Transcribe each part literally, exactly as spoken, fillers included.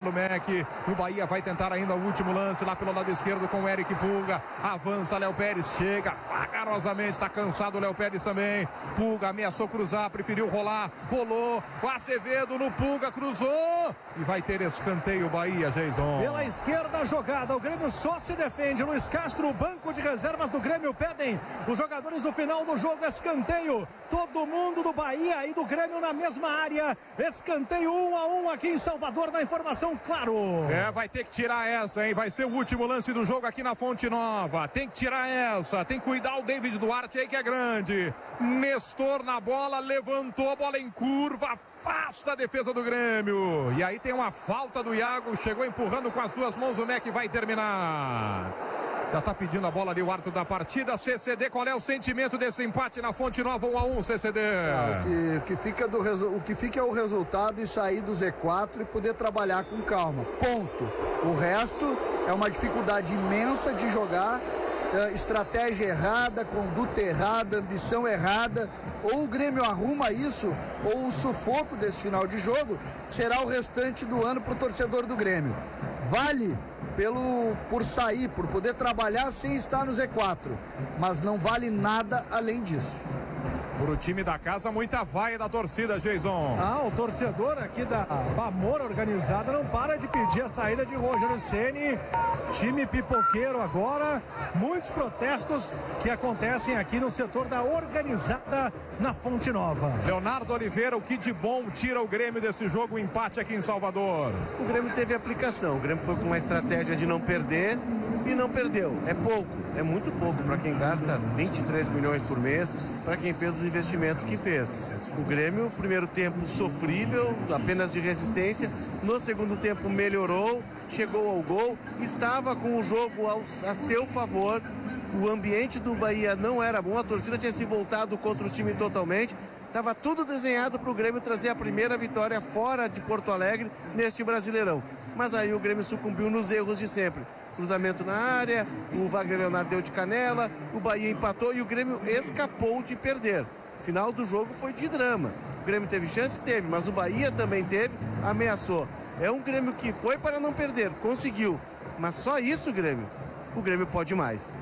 do M E C. O Bahia vai tentar ainda o último lance lá pelo lado esquerdo com o Eric Pulga. Avança Léo Pérez, chega vagarosamente, está cansado o Léo Pérez também. Pulga ameaçou cruzar, preferiu rolar, rolou. O Acevedo no Pulga, cruzou e vai ter escanteio Bahia, Jason. Pela esquerda a jogada, o Grêmio só se defende. Luiz Castro, o banco de reservas do Grêmio pedem os jogadores no final do jogo, escanteio. Todo mundo do Bahia e do Grêmio na mesma área. Escanteio um a um aqui em Salvador, na informação, claro. É, vai ter que tirar essa, hein? Vai ser o último lance do jogo aqui na Fonte Nova. Tem que tirar essa, tem que cuidar o David Duarte aí que é grande. Nestor na bola, levantou a bola em curva, afasta a defesa do Grêmio. E aí tem uma falta do Iago, chegou empurrando com as duas mãos, o M E C vai terminar. Já tá pedindo a bola ali o árbitro da partida. C C D, qual é o sentimento desse empate na Fonte Nova, um a um, C C D? É, o, que, o, que fica do, o que fica é o resultado e sair do Z quatro e poder trabalhar com calma, ponto. O resto é uma dificuldade imensa de jogar, é, estratégia errada, conduta errada, ambição errada. Ou o Grêmio arruma isso, ou o sufoco desse final de jogo será o restante do ano para o torcedor do Grêmio. Vale pelo, por sair, por poder trabalhar sem estar no Z quatro, mas não vale nada além disso. Pro time da casa, muita vaia da torcida, Jason. Ah, o torcedor aqui da Pamor Organizada não para de pedir a saída de Rogério Ceni. Time pipoqueiro agora. Muitos protestos que acontecem aqui no setor da Organizada na Fonte Nova. Leonardo Oliveira, o que de bom tira o Grêmio desse jogo, o empate aqui em Salvador? O Grêmio teve aplicação. O Grêmio foi com uma estratégia de não perder e não perdeu. É pouco, é muito pouco para quem gasta vinte e três milhões por mês, para quem fez os investimentos que fez. O Grêmio, primeiro tempo sofrível, apenas de resistência. No segundo tempo melhorou, chegou ao gol, estava com o jogo ao, a seu favor. O ambiente do Bahia não era bom, a torcida tinha se voltado contra o time totalmente. Estava tudo desenhado para o Grêmio trazer a primeira vitória fora de Porto Alegre neste Brasileirão. Mas aí o Grêmio sucumbiu nos erros de sempre. Cruzamento na área, o Wagner Leonardo deu de canela, o Bahia empatou e o Grêmio escapou de perder. O final do jogo foi de drama. O Grêmio teve chance? Teve, mas o Bahia também teve, ameaçou. É um Grêmio que foi para não perder, conseguiu. Mas só isso, Grêmio. O Grêmio pode mais.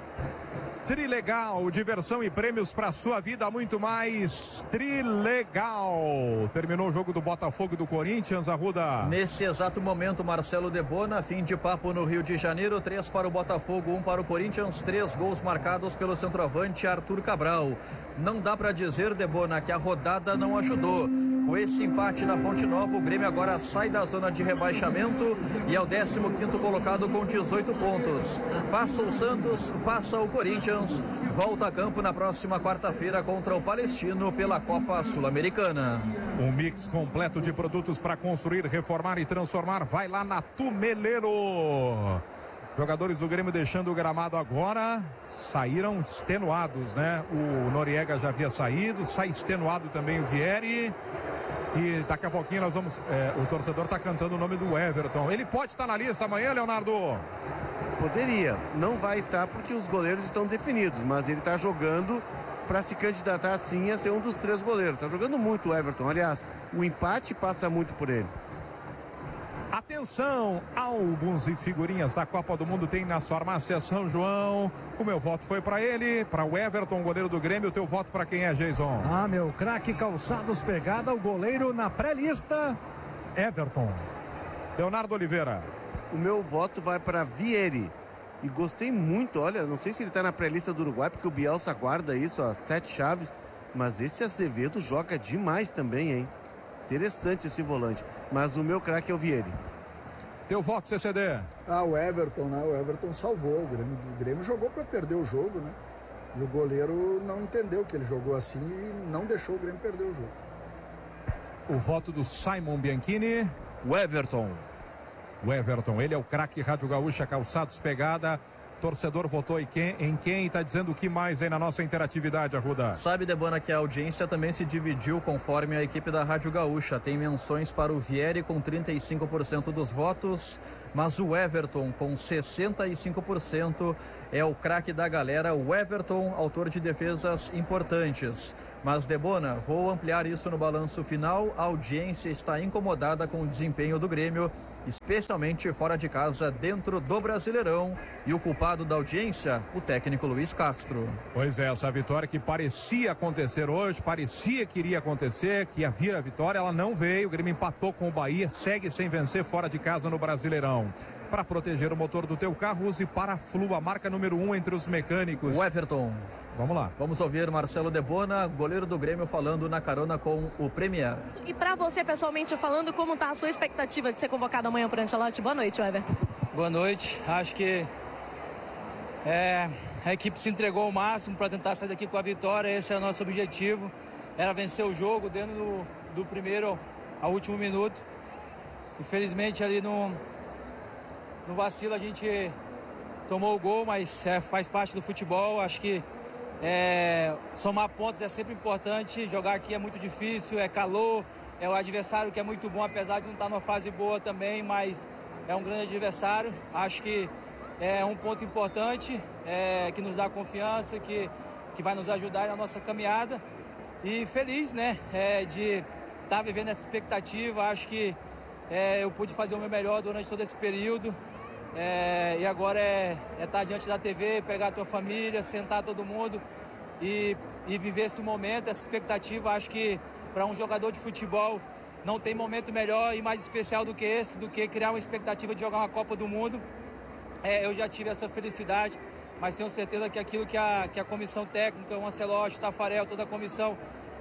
Trilegal, diversão e prêmios para sua vida, muito mais. Trilegal. Terminou o jogo do Botafogo e do Corinthians, Arruda. Nesse exato momento, Marcelo Debona, fim de papo no Rio de Janeiro, três para o Botafogo, um para o Corinthians, três gols marcados pelo centroavante Arthur Cabral. Não dá para dizer, Debona, que a rodada não ajudou. Com esse empate na Fonte Nova, o Grêmio agora sai da zona de rebaixamento e é o décimo quinto colocado com dezoito pontos. Passa o Santos, passa o Corinthians, volta a campo na próxima quarta-feira contra o Palestino pela Copa Sul-Americana. Um mix completo de produtos para construir, reformar e transformar. Vai lá na Tumeleiro. Jogadores do Grêmio deixando o gramado agora, saíram extenuados, né? O Noriega já havia saído, sai extenuado também o Vieri. E daqui a pouquinho nós vamos, é, o torcedor está cantando o nome do Everton. Ele pode estar na lista amanhã, Leonardo? Poderia, não vai estar porque os goleiros estão definidos, mas ele está jogando para se candidatar assim a ser um dos três goleiros. Está jogando muito o Everton, aliás, o empate passa muito por ele. Atenção, álbuns e figurinhas da Copa do Mundo tem na farmácia São João. O meu voto foi para ele, para o Everton, goleiro do Grêmio. O teu voto para quem é, Jason? Ah, meu craque Calçados Pegada, o goleiro na pré-lista, Everton. Leonardo Oliveira. O meu voto vai para Vieri. E gostei muito, olha, não sei se ele está na pré-lista do Uruguai, porque o Bielsa guarda isso, ó, sete chaves. Mas esse Azevedo joga demais também, hein? Interessante esse volante. Mas o meu craque é o Vieri. Teu voto, C C D? Ah, o Everton, né? O Everton salvou. O Grêmio, o Grêmio jogou para perder o jogo, né? E o goleiro não entendeu que ele jogou assim e não deixou o Grêmio perder o jogo. O voto do Simon Bianchini. O Everton. O Everton, ele é o craque Rádio Gaúcha, Calçados Pegada. Torcedor votou em quem? Em quem? Está dizendo o que mais aí na nossa interatividade, Arruda? Sabe, Debona, que a audiência também se dividiu conforme a equipe da Rádio Gaúcha. Tem menções para o Vieri com trinta e cinco por cento dos votos, mas o Everton com sessenta e cinco por cento é o craque da galera. O Everton, autor de defesas importantes. Mas, Debona, vou ampliar isso no balanço final. A audiência está incomodada com o desempenho do Grêmio, especialmente fora de casa, dentro do Brasileirão. E o culpado da audiência, o técnico Luiz Castro. Pois é, essa vitória que parecia acontecer hoje, parecia que iria acontecer, que ia vir a vitória, ela não veio. O Grêmio empatou com o Bahia, segue sem vencer fora de casa no Brasileirão. Para proteger o motor do teu carro, use Paraflu, a marca número um entre os mecânicos. O Everton. Vamos lá. Vamos ouvir Marcelo Debona, goleiro do Grêmio, falando na carona com o Premier. E para você, pessoalmente falando, como está a sua expectativa de ser convocado amanhã por Ancelotti? Boa noite, Everton. Boa noite. Acho que é, a equipe se entregou ao máximo para tentar sair daqui com a vitória. Esse é o nosso objetivo. Era vencer o jogo dentro do, do primeiro ao último minuto. Infelizmente, ali no, no vacilo, a gente tomou o gol, mas é, faz parte do futebol. Acho que É, somar pontos é sempre importante. Jogar aqui é muito difícil, é calor, é o adversário que é muito bom, apesar de não estar numa fase boa também, mas é um grande adversário. Acho que é um ponto importante, é, que nos dá confiança, que, que vai nos ajudar na nossa caminhada. E feliz, né, é, de estar vivendo essa expectativa. Acho que é, eu pude fazer o meu melhor durante todo esse período. É, e agora é, é estar diante da T V, pegar a tua família, sentar todo mundo e, e viver esse momento, essa expectativa. Acho que para um jogador de futebol não tem momento melhor e mais especial do que esse, do que criar uma expectativa de jogar uma Copa do Mundo. É, eu já tive essa felicidade, mas tenho certeza que aquilo que a, que a comissão técnica, o Ancelotti, o Tafarel, toda a comissão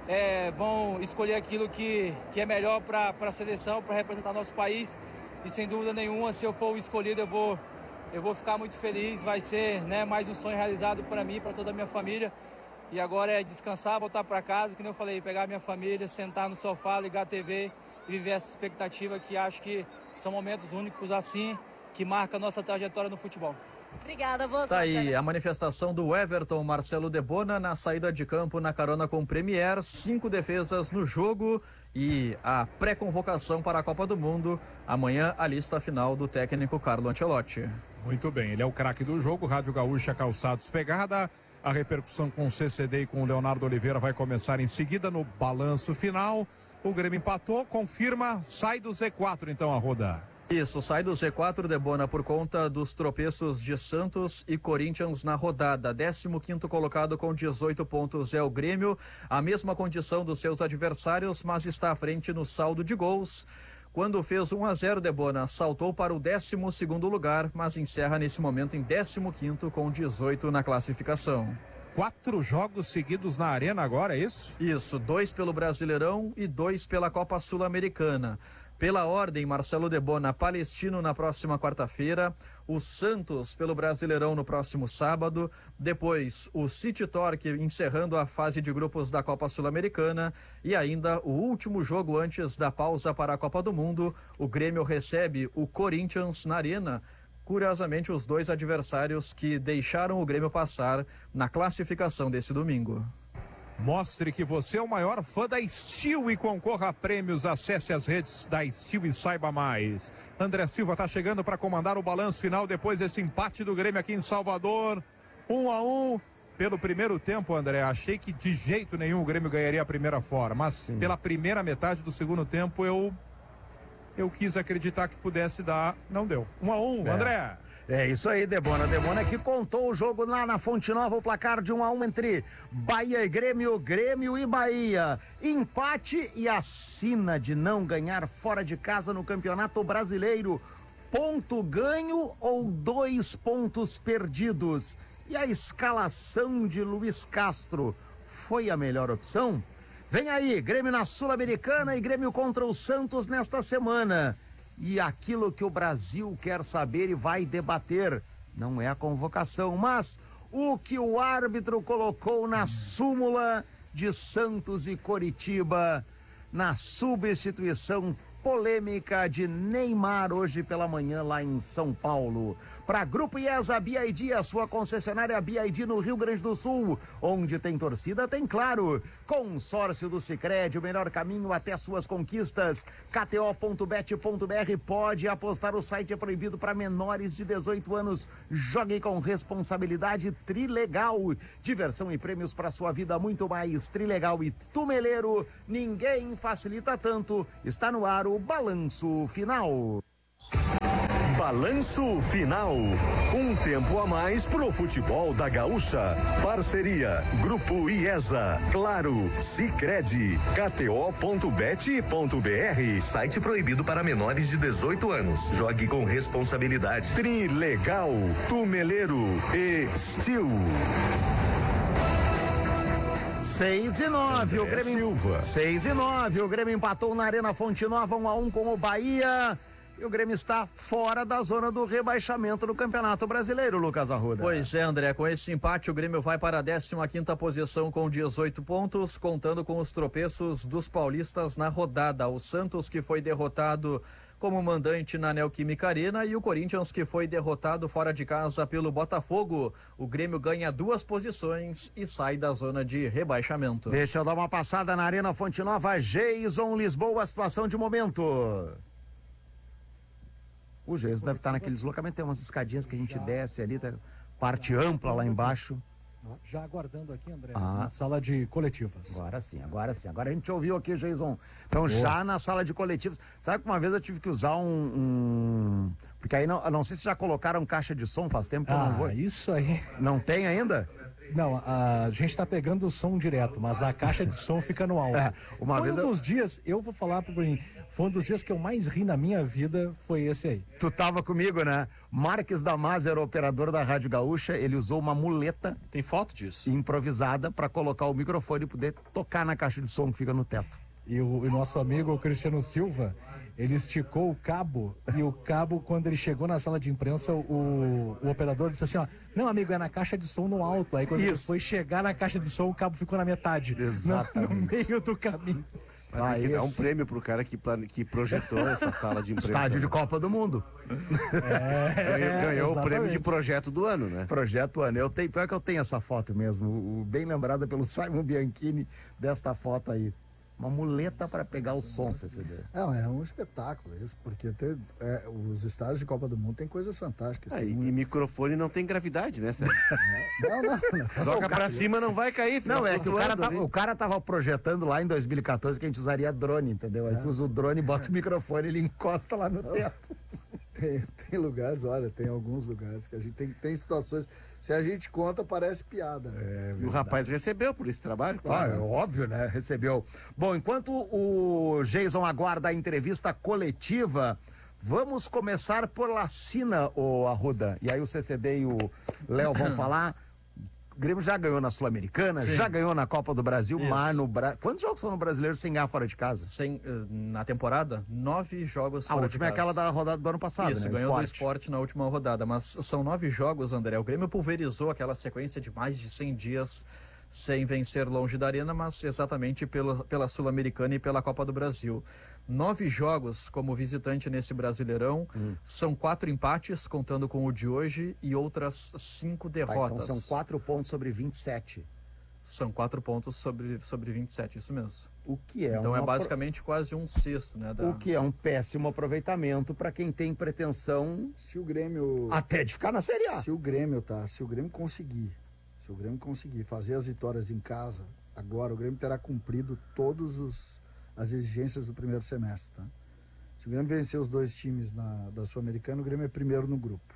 é, vão escolher aquilo que, que é melhor para a seleção, para representar nosso país. E sem dúvida nenhuma, se eu for o escolhido, eu vou, eu vou ficar muito feliz. Vai ser, né, mais um sonho realizado para mim, para toda a minha família. E agora é descansar, voltar para casa, que nem eu falei, pegar a minha família, sentar no sofá, ligar a T V e viver essa expectativa, que acho que são momentos únicos assim, que marcam a nossa trajetória no futebol. Obrigada, boa sorte. Tá aí a manifestação do Everton Marcelo Debona na saída de campo na carona com o Premier, cinco defesas no jogo e a pré-convocação para a Copa do Mundo. Amanhã a lista final do técnico Carlo Ancelotti. Muito bem, ele é o craque do jogo, Rádio Gaúcha Calçados Pegada. A repercussão com o C C D e com o Leonardo Oliveira vai começar em seguida no balanço final. O Grêmio empatou, confirma, sai do Z quatro então a rodar. Isso, sai do Z quatro, Debona, por conta dos tropeços de Santos e Corinthians na rodada. décimo quinto colocado com dezoito pontos é o Grêmio, a mesma condição dos seus adversários, mas está à frente no saldo de gols. Quando fez um a zero, Debona, saltou para o décimo segundo lugar, mas encerra nesse momento em décimo quinto com dezoito na classificação. Quatro jogos seguidos na arena agora, é isso? Isso, dois pelo Brasileirão e dois pela Copa Sul-Americana. Pela ordem, Marcelo Debona, Palestino na próxima quarta-feira, o Santos pelo Brasileirão no próximo sábado, depois o City Torque encerrando a fase de grupos da Copa Sul-Americana e ainda o último jogo antes da pausa para a Copa do Mundo, o Grêmio recebe o Corinthians na Arena. Curiosamente, os dois adversários que deixaram o Grêmio passar na classificação desse domingo. Mostre que você é o maior fã da Steel e concorra a prêmios. Acesse as redes da Steel e saiba mais. André Silva está chegando para comandar o balanço final depois desse empate do Grêmio aqui em Salvador. Um a um. Pelo primeiro tempo, André, achei que de jeito nenhum o Grêmio ganharia a primeira fora. Mas Sim. pela primeira metade do segundo tempo eu, eu quis acreditar que pudesse dar. Não deu. Um a um, é. André. É isso aí, Debona. Debona que contou o jogo lá na Fonte Nova, o placar de um a um entre Bahia e Grêmio, Grêmio e Bahia. Empate e assina de não ganhar fora de casa no Campeonato Brasileiro. Ponto ganho ou dois pontos perdidos? E a escalação de Luiz Castro foi a melhor opção? Vem aí, Grêmio na Sul-Americana e Grêmio contra o Santos nesta semana. E aquilo que o Brasil quer saber e vai debater não é a convocação, mas o que o árbitro colocou na súmula de Santos e Coritiba na substituição polêmica de Neymar hoje pela manhã lá em São Paulo. Para Grupo IESA B I D, a sua concessionária B I D no Rio Grande do Sul, onde tem torcida, tem claro. Consórcio do Sicredi, o melhor caminho até suas conquistas. K T O ponto bet ponto b r, pode apostar, o site é proibido para menores de dezoito anos. Jogue com responsabilidade. Trilegal, diversão e prêmios para sua vida, muito mais. Trilegal e Tumeleiro, ninguém facilita tanto. Está no ar o Balanço Final. Balanço Final. Um tempo a mais pro futebol da Gaúcha. Parceria Grupo IESA, Claro, Sicredi, K T O ponto bet ponto b r. Site proibido para menores de dezoito anos. Jogue com responsabilidade. Trilegal, Tumeleiro e Steel. Seis e nove, o Grêmio. Silva. Seis e nove, o Grêmio empatou na Arena Fonte Nova, um a um com o Bahia. E o Grêmio está fora da zona do rebaixamento no Campeonato Brasileiro, Lucas Arruda. Pois é, André, com esse empate o Grêmio vai para a décima quinta posição com dezoito pontos, contando com os tropeços dos paulistas na rodada. O Santos, que foi derrotado como mandante na Neoquímica Arena, e o Corinthians, que foi derrotado fora de casa pelo Botafogo. O Grêmio ganha duas posições e sai da zona de rebaixamento. Deixa eu dar uma passada na Arena Fonte Nova. Jason Lisboa, a situação de momento. O Jason deve estar naquele deslocamento, tem umas escadinhas que a gente desce ali, tá, parte ampla lá embaixo. Já aguardando aqui, André, ah. na sala de coletivas. Agora sim, agora sim. Agora a gente ouviu aqui, Jason. Então, Boa. já na sala de coletivas. Sabe que uma vez eu tive que usar um... um... Porque aí, não, não sei se já colocaram caixa de som, faz tempo que ah, eu não vou. Isso aí. Não tem ainda? Não, a gente tá pegando o som direto, mas a caixa de som fica no alto. É, uma foi vez um eu... dos dias, eu vou falar pro Bruninho, foi um dos dias que eu mais ri na minha vida, foi esse aí. Tu tava comigo, né? Marques Damas era o operador da Rádio Gaúcha, ele usou uma muleta. Tem foto disso? Improvisada para colocar o microfone e poder tocar na caixa de som que fica no teto. E o, o nosso amigo o Cristiano Silva, ele esticou o cabo e o cabo, quando ele chegou na sala de imprensa, o, o operador disse assim, ó, não, amigo, é na caixa de som no alto. Aí quando Isso. ele foi chegar na caixa de som, o cabo ficou na metade. Exatamente. No, no meio do caminho. Ah, tem que dar um prêmio pro cara que, plane... que projetou essa sala de imprensa. Estádio de Copa do Mundo. É, ganhou ganhou o prêmio de projeto do ano, né? Projeto do ano. Eu tenho, pior que eu tenho essa foto mesmo, o, bem lembrada pelo Simon Bianchini, desta foto aí. Uma muleta para pegar o som, C C D. Não, é um espetáculo isso, porque tem, é, os estádios de Copa do Mundo tem coisas fantásticas. Ah, tem e, muito... e microfone não tem gravidade, né, Sérgio? Não, não, não. Joga pra cima, não vai cair. Não, é que o cara, tá, o cara tava projetando lá em dois mil e quatorze que a gente usaria drone, entendeu? Aí é. tu usa o drone, bota o microfone, ele encosta lá no teto. Tem, tem lugares, olha, tem alguns lugares que a gente tem, tem situações... Se a gente conta, parece piada. É, e o rapaz recebeu por esse trabalho, claro. Ah, é óbvio, né? Recebeu. Bom, enquanto o Jason aguarda a entrevista coletiva, vamos começar por Lacina, o Arruda. E aí o C C D e o Léo vão falar. O Grêmio já ganhou na Sul-Americana, já ganhou na Copa do Brasil, Isso. mas no Bra... Quantos jogos são no Brasileiro sem ganhar fora de casa? Sem, na temporada, nove jogos fora de casa. A última é aquela da rodada do ano passado, Isso, né? ganhou Sport. do Sport na última rodada, mas são nove jogos, André. O Grêmio pulverizou aquela sequência de mais de cem dias sem vencer longe da Arena, mas exatamente pela, pela Sul-Americana e pela Copa do Brasil. Nove jogos como visitante nesse Brasileirão, hum. são quatro empates, contando com o de hoje, e outras cinco derrotas. Tá, então são quatro pontos sobre vinte e sete. São quatro pontos sobre, sobre vinte e sete, isso mesmo. O que é Então uma... é basicamente quase um sexto, né? Da... O que é um péssimo aproveitamento para quem tem pretensão... Se o Grêmio... Até de ficar na Série A. Se o Grêmio, tá? Se o Grêmio conseguir, se o Grêmio conseguir fazer as vitórias em casa, agora o Grêmio terá cumprido todos os... as exigências do primeiro semestre, tá? Se o Grêmio vencer os dois times na, da Sul-Americana, o Grêmio é primeiro no grupo.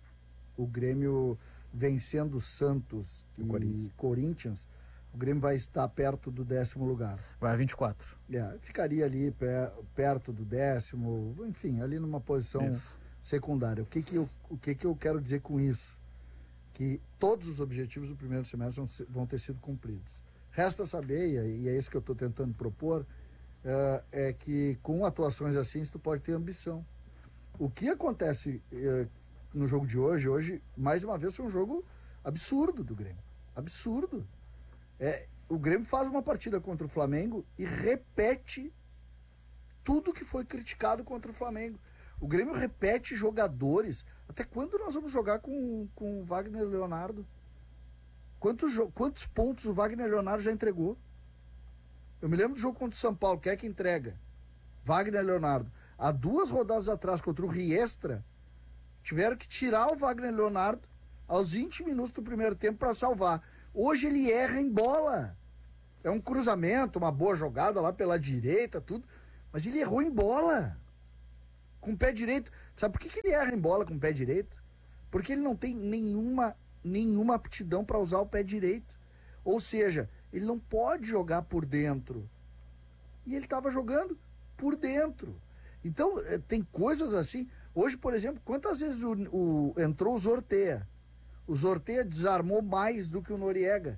O Grêmio vencendo Santos e, e Corinthians. Corinthians, o Grêmio vai estar perto do décimo lugar. Vai a vinte e quatro. É, ficaria ali per, perto do décimo, enfim, ali numa posição isso. secundária. O que que eu, o que que eu quero dizer com isso? Que todos os objetivos do primeiro semestre vão, ser, vão ter sido cumpridos. Resta saber, e é isso que eu estou tentando propor, Uh, é que com atuações assim tu pode ter ambição. O que acontece uh, no jogo de hoje, hoje, mais uma vez, foi um jogo absurdo do Grêmio. Absurdo. É, o Grêmio faz uma partida contra o Flamengo e repete tudo que foi criticado contra o Flamengo. O Grêmio repete jogadores. Até quando nós vamos jogar com, com o Wagner Leonardo? Quantos, quantos pontos o Wagner Leonardo já entregou? Eu me lembro do jogo contra o São Paulo. Quem é que entrega? Wagner Leonardo. Há duas rodadas atrás contra o Riestra, tiveram que tirar o Wagner Leonardo aos vinte minutos do primeiro tempo para salvar. Hoje ele erra em bola. É um cruzamento, uma boa jogada lá pela direita, tudo. Mas ele errou em bola. Com o pé direito. Sabe por que, que ele erra em bola com o pé direito? Porque ele não tem nenhuma, nenhuma aptidão para usar o pé direito. Ou seja, ele não pode jogar por dentro. E ele estava jogando por dentro. Então, tem coisas assim. Hoje, por exemplo, quantas vezes o, o, entrou o Zortea? O Zortea desarmou mais do que o Noriega.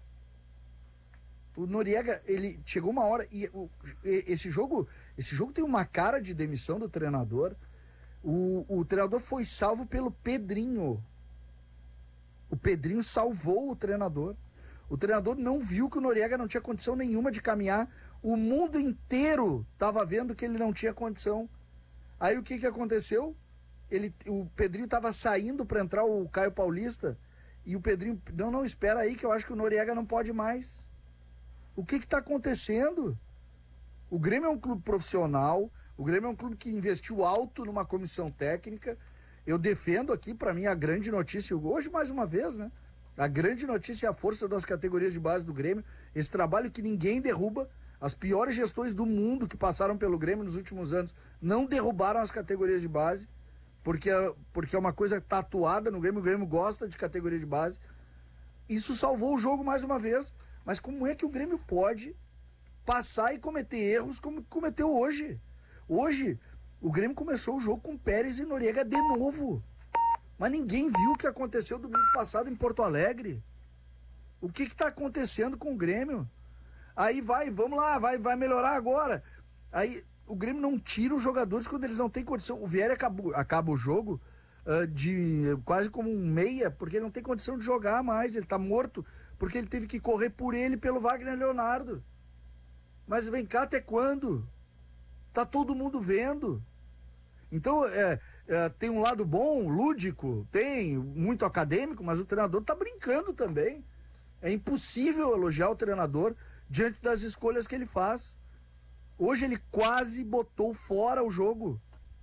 O Noriega, ele chegou uma hora e o, esse jogo, esse jogo tem uma cara de demissão do treinador. O, o treinador foi salvo pelo Pedrinho. O Pedrinho salvou o treinador. O treinador não viu que o Noriega não tinha condição nenhuma de caminhar. O mundo inteiro estava vendo que ele não tinha condição. Aí o que que aconteceu? Ele, o Pedrinho estava saindo para entrar o Caio Paulista e o Pedrinho, não, não, espera aí que eu acho que o Noriega não pode mais. O que que está acontecendo? O Grêmio é um clube profissional, o Grêmio é um clube que investiu alto numa comissão técnica. Eu defendo aqui, para mim, a grande notícia, hoje mais uma vez, né? A grande notícia é a força das categorias de base do Grêmio, esse trabalho que ninguém derruba. As piores gestões do mundo que passaram pelo Grêmio nos últimos anos não derrubaram as categorias de base, porque, porque é uma coisa tatuada no Grêmio. O Grêmio gosta de categoria de base. Isso salvou o jogo mais uma vez. Mas como é que o Grêmio pode passar e cometer erros como cometeu hoje? Hoje, o Grêmio começou o jogo com Pérez e Noriega de novo. Mas ninguém viu o que aconteceu domingo passado em Porto Alegre. O que está acontecendo com o Grêmio? Aí vai, vamos lá, vai, vai melhorar agora. Aí o Grêmio não tira os jogadores quando eles não têm condição. O Vieira acaba, acaba o jogo uh, de quase como um meia, porque ele não tem condição de jogar mais. Ele está morto, porque ele teve que correr por ele pelo Wagner Leonardo. Mas vem cá, até quando? Tá todo mundo vendo. Então, é, é, tem um lado bom, lúdico, tem muito acadêmico, mas o treinador tá brincando também. É impossível elogiar o treinador diante das escolhas que ele faz. Hoje ele quase botou fora o jogo.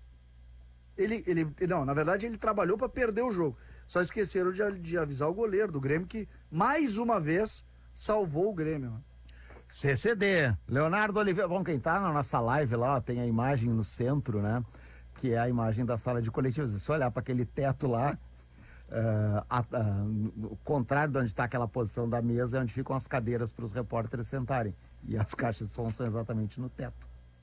Ele, ele, não, na verdade ele trabalhou para perder o jogo. Só esqueceram de, de avisar o goleiro do Grêmio, que mais uma vez salvou o Grêmio. C C D, Leonardo Oliveira. Bom, quem tá na nossa live lá, ó, tem a imagem no centro, né? Que é a imagem da sala de coletivos. Se olhar para aquele teto lá, Uh, a, uh, o contrário de onde está aquela posição da mesa é onde ficam as cadeiras para os repórteres sentarem, e as caixas de som são exatamente no teto.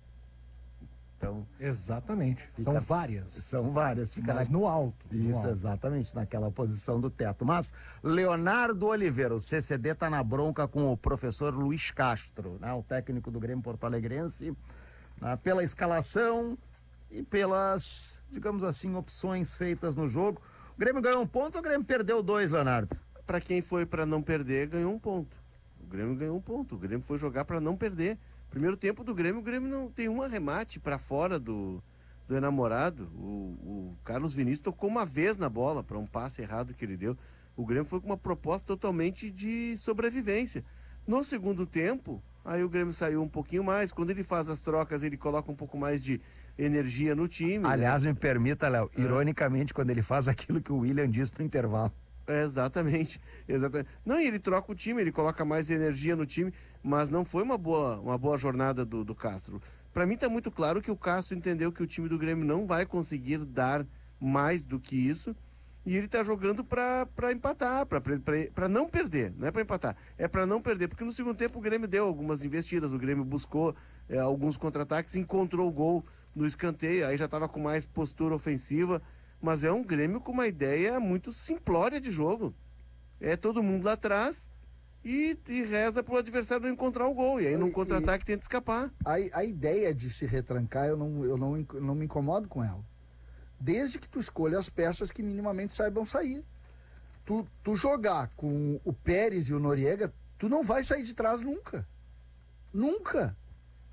Então, exatamente, fica, são várias são várias fica mas na... no alto isso, no alto. Exatamente, naquela posição do teto. Mas Leonardo Oliveira, o C C D está na bronca com o professor Luiz Castro, né, o técnico do Grêmio Porto Alegrense, né, pela escalação e pelas, digamos assim, opções feitas no jogo. O Grêmio ganhou um ponto ou o Grêmio perdeu dois, Leonardo? Para quem foi para não perder, ganhou um ponto. O Grêmio ganhou um ponto. O Grêmio foi jogar para não perder. Primeiro tempo do Grêmio, o Grêmio não tem um arremate para fora do, do enamorado. O, o Carlos Vinícius tocou uma vez na bola para um passe errado que ele deu. O Grêmio foi com uma proposta totalmente de sobrevivência. No segundo tempo, aí o Grêmio saiu um pouquinho mais. Quando ele faz as trocas, ele coloca um pouco mais de energia no time. Aliás, né? me permita, Léo, é. ironicamente, quando ele faz aquilo que o William disse no intervalo. É, exatamente, exatamente. Não, e ele troca o time, ele coloca mais energia no time, mas não foi uma boa, uma boa jornada do, do Castro. Para mim tá muito claro que o Castro entendeu que o time do Grêmio não vai conseguir dar mais do que isso, e ele tá jogando para empatar, para não perder, não é para empatar, é para não perder, porque no segundo tempo o Grêmio deu algumas investidas, o Grêmio buscou é, alguns contra-ataques, encontrou o gol no escanteio, aí já estava com mais postura ofensiva, mas é um Grêmio com uma ideia muito simplória de jogo. É todo mundo lá atrás e, e reza pro adversário não encontrar o gol, e aí num contra-ataque tenta escapar. A, a ideia de se retrancar, eu, não, eu não, não me incomodo com ela. Desde que tu escolha as peças que minimamente saibam sair. Tu, tu jogar com o Pérez e o Noriega, tu não vai sair de trás nunca. Nunca.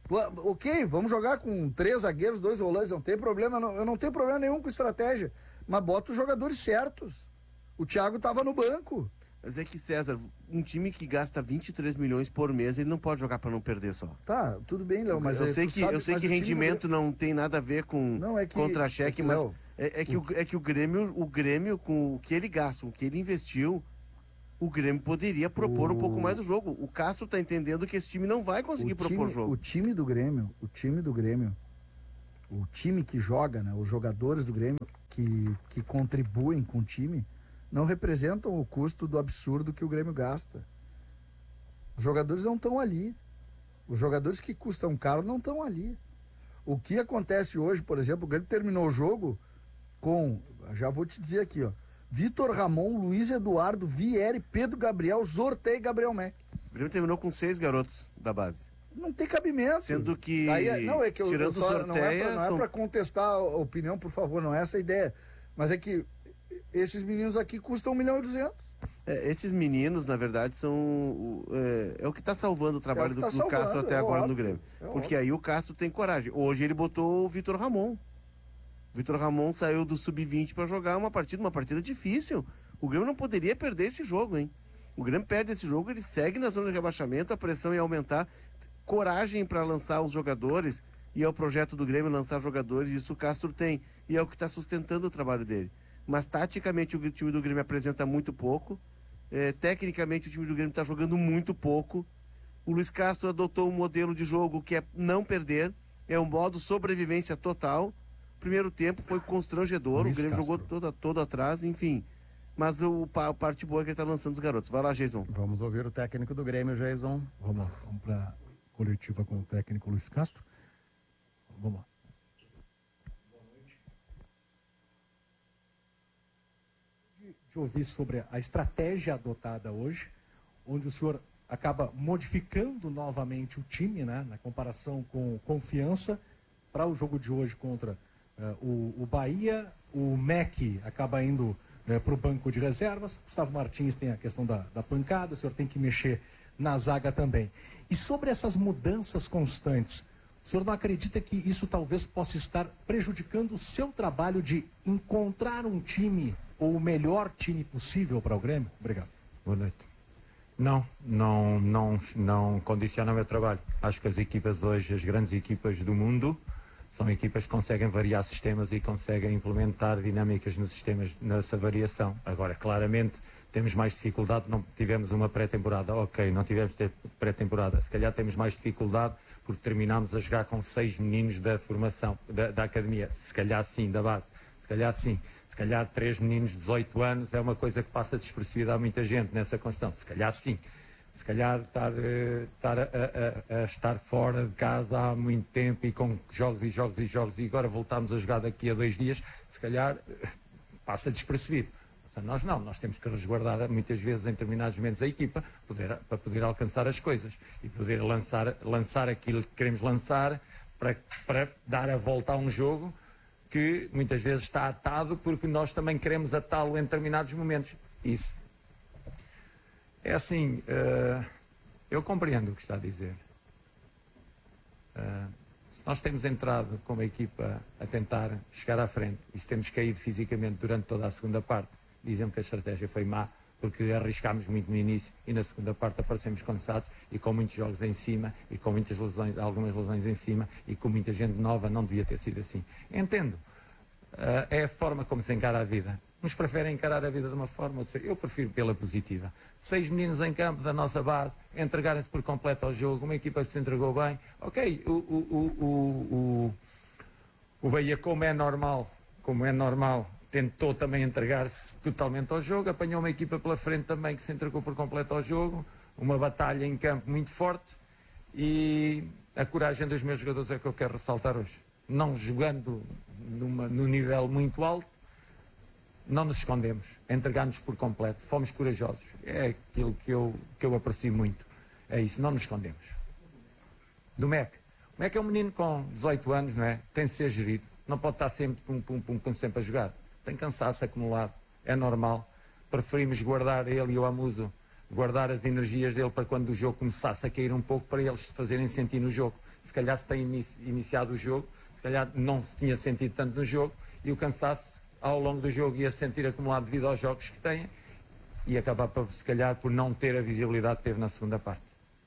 Ok, vamos jogar com três zagueiros, dois volantes, não tem problema, não, eu não tenho problema nenhum com estratégia, mas bota os jogadores certos. O Thiago tava no banco. Mas é que, César, um time que gasta vinte e três milhões por mês, ele não pode jogar para não perder só. Tá, tudo bem, Léo, mas... Eu é, sei que, sabe, eu sei que rendimento do... não tem nada a ver com não, é que, contra-cheque, é que, mas Léo, é, é, que o, é que o Grêmio, o Grêmio, com o que ele gasta, o que ele investiu, o Grêmio poderia propor o... um pouco mais o jogo. O Castro tá entendendo que esse time não vai conseguir o propor time, o jogo. O time do Grêmio, o time do Grêmio, o time que joga, né, os jogadores do Grêmio que, que contribuem com o time, não representam o custo do absurdo que o Grêmio gasta. Os jogadores não estão ali. Os jogadores que custam caro não estão ali. O que acontece hoje, por exemplo, o Grêmio terminou o jogo com, já vou te dizer aqui, ó, Vitor Ramon, Luiz Eduardo, Vieri, Pedro Gabriel, Zortei e Gabriel Mac. O Grêmio terminou com seis garotos da base. Não tem cabimento. Sendo que, Aí, não, é que eu, tirando eu só, Zorteia, não é pra, não são... é para contestar a opinião, por favor, não é essa a ideia. Mas é que esses meninos aqui custam um milhão e duzentos. É, esses meninos, na verdade, são é, é o que está salvando o trabalho é o tá do, do Castro até é agora óbvio, no Grêmio. É Porque óbvio. Aí o Castro tem coragem. Hoje ele botou o Vitor Ramon. O Vitor Ramon saiu do sub vinte para jogar uma partida, uma partida difícil. O Grêmio não poderia perder esse jogo, hein? O Grêmio perde esse jogo, ele segue na zona de rebaixamento, a pressão ia aumentar. Coragem para lançar os jogadores, e é o projeto do Grêmio lançar jogadores, isso o Castro tem, e é o que está sustentando o trabalho dele. Mas taticamente o time do Grêmio apresenta muito pouco, é, tecnicamente o time do Grêmio está jogando muito pouco. O Luiz Castro adotou um modelo de jogo que é não perder, é um modo sobrevivência total. O primeiro tempo foi constrangedor, Luiz o Grêmio Castro. jogou todo, todo atrás, enfim. Mas o, a parte boa é que ele está lançando os garotos. Vai lá, Jason. Vamos ouvir o técnico do Grêmio, Jason. Vamos lá, vamos para a coletiva com o técnico Luiz Castro. Vamos lá. De ouvir sobre a estratégia adotada hoje, onde o senhor acaba modificando novamente o time, né, na comparação com Confiança, para o jogo de hoje contra uh, o, o Bahia. O M E C acaba indo uh, para o banco de reservas. Gustavo Martins tem a questão da, da pancada, o senhor tem que mexer na zaga também. E sobre essas mudanças constantes, o senhor não acredita que isso talvez possa estar prejudicando o seu trabalho de encontrar um time ou o melhor time possível para o Grêmio? Obrigado. Boa noite. Não, não, não, não condiciona o meu trabalho. Acho que as equipas hoje, as grandes equipas do mundo, são equipas que conseguem variar sistemas e conseguem implementar dinâmicas nos sistemas nessa variação. Agora, claramente, temos mais dificuldade, não tivemos uma pré-temporada, ok, não tivemos pré-temporada, se calhar temos mais dificuldade porque terminámos a jogar com seis meninos da formação, da, da academia, se calhar sim, da base, se calhar sim, se calhar três meninos de dezoito anos é uma coisa que passa despercebida a muita gente nessa constante, se calhar sim, se calhar estar, estar a, a, a estar fora de casa há muito tempo e com jogos e jogos e jogos e agora voltarmos a jogar daqui a dois dias, se calhar passa despercebido. Nós não, nós temos que resguardar muitas vezes em determinados momentos a equipa poder, para poder alcançar as coisas e poder lançar, lançar aquilo que queremos lançar para, para dar a volta a um jogo que muitas vezes está atado porque nós também queremos atá-lo em determinados momentos. Isso é assim, uh, eu compreendo o que está a dizer. Uh, se nós temos entrado como equipa a tentar chegar à frente e se temos caído fisicamente durante toda a segunda parte, dizem que a estratégia foi má, porque arriscámos muito no início e na segunda parte aparecemos cansados e com muitos jogos em cima e com muitas lesões, algumas lesões em cima e com muita gente nova, não devia ter sido assim. Entendo. Uh, é a forma como se encara a vida. Uns preferem encarar a vida de uma forma, outros, eu prefiro pela positiva. Seis meninos em campo da nossa base, entregarem-se por completo ao jogo, uma equipa que se entregou bem. Ok, o, o, o, o, o, o Bahia, como é normal, como é normal, tentou também entregar-se totalmente ao jogo, apanhou uma equipa pela frente também que se entregou por completo ao jogo, uma batalha em campo muito forte e a coragem dos meus jogadores é o que eu quero ressaltar hoje. Não jogando numa, num nível muito alto, não nos escondemos, entregámos-nos por completo, fomos corajosos, é aquilo que eu, que eu aprecio muito, é isso, não nos escondemos. Do M E C, o M E C é um menino com dezoito anos, não é? Tem de ser gerido, não pode estar sempre pum, pum, pum, pum, sempre a jogar. Tem cansaço acumulado, é normal. Preferimos guardar ele e o Amuso, guardar as energias dele para quando o jogo começasse a cair um pouco, para eles se fazerem sentir no jogo. se calhar se tem inici, iniciado o jogo, se calhar não se tinha sentido tanto no jogo e o cansaço ao longo do jogo ia se sentir acumulado devido aos jogos que têm e acabar por, se calhar por não ter a visibilidade que teve na segunda parte.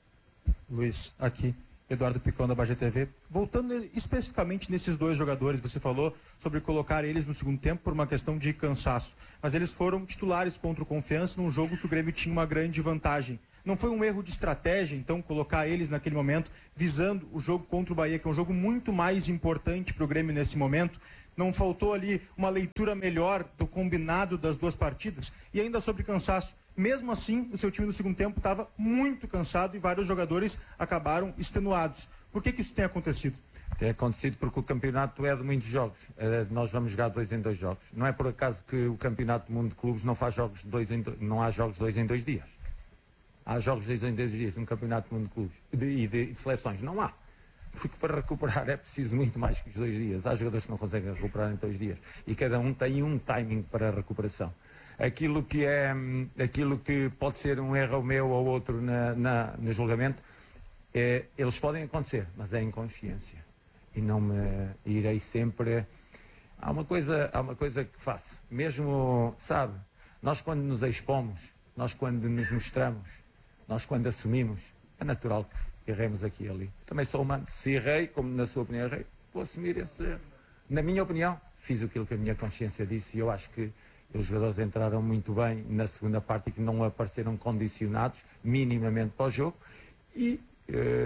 Luiz, aqui, Eduardo Picão da Bajé T V. Voltando especificamente nesses dois jogadores, você falou sobre colocar eles no segundo tempo por uma questão de cansaço, mas eles foram titulares contra o Confiança num jogo que o Grêmio tinha uma grande vantagem. Não foi um erro de estratégia, então, colocar eles naquele momento, visando o jogo contra o Bahia, que é um jogo muito mais importante para o Grêmio nesse momento? Não faltou ali uma leitura melhor do combinado das duas partidas? E ainda sobre cansaço, mesmo assim, o seu time no segundo tempo estava muito cansado e vários jogadores acabaram extenuados. Por que que isso tem acontecido? Tem acontecido porque o campeonato é de muitos jogos. Uh, nós vamos jogar dois em dois jogos. Não é por acaso que o campeonato do mundo de clubes não faz jogos de dois em dois, não há jogos de dois em dois dias. Há jogos de dois em dois dias no campeonato do mundo de clubes e de, de, de seleções. Não há. Porque para recuperar é preciso muito mais que os dois dias. Há jogadores que não conseguem recuperar em dois dias. E cada um tem um timing para a recuperação. Aquilo que, é, aquilo que pode ser um erro meu ou outro na, na, no julgamento, é, eles podem acontecer, mas é inconsciência. E não me irei sempre... Há uma coisa, há uma coisa que faço. Mesmo, sabe, nós quando nos expomos, nós quando nos mostramos, nós quando assumimos, é natural que erremos aqui e ali. Também sou humano. Se errei, como na sua opinião errei, vou assumir esse erro. Na minha opinião, fiz aquilo que a minha consciência disse e eu acho que os jogadores entraram muito bem na segunda parte e que não apareceram condicionados minimamente para o jogo. E uh,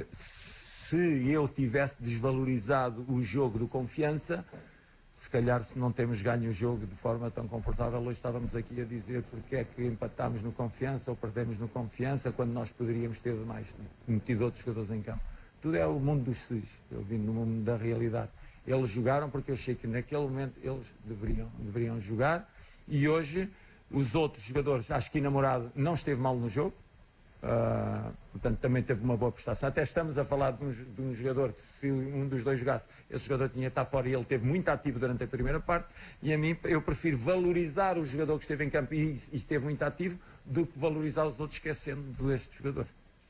se eu tivesse desvalorizado o jogo do Confiança, se calhar se não temos ganho o jogo de forma tão confortável, hoje estávamos aqui a dizer porque é que empatámos no Confiança ou perdemos no Confiança quando nós poderíamos ter mais metido outros jogadores em campo. Tudo é o mundo dos seis, eu vim no mundo da realidade. Eles jogaram porque eu achei que naquele momento eles deveriam, deveriam jogar e hoje os outros jogadores, acho que o Namorado não esteve mal no jogo, uh, portanto também teve uma boa prestação. Até estamos a falar de um, de um jogador que se um dos dois jogasse, esse jogador tinha de estar fora e ele esteve muito ativo durante a primeira parte e a mim eu prefiro valorizar o jogador que esteve em campo e, e esteve muito ativo do que valorizar os outros esquecendo deste jogador.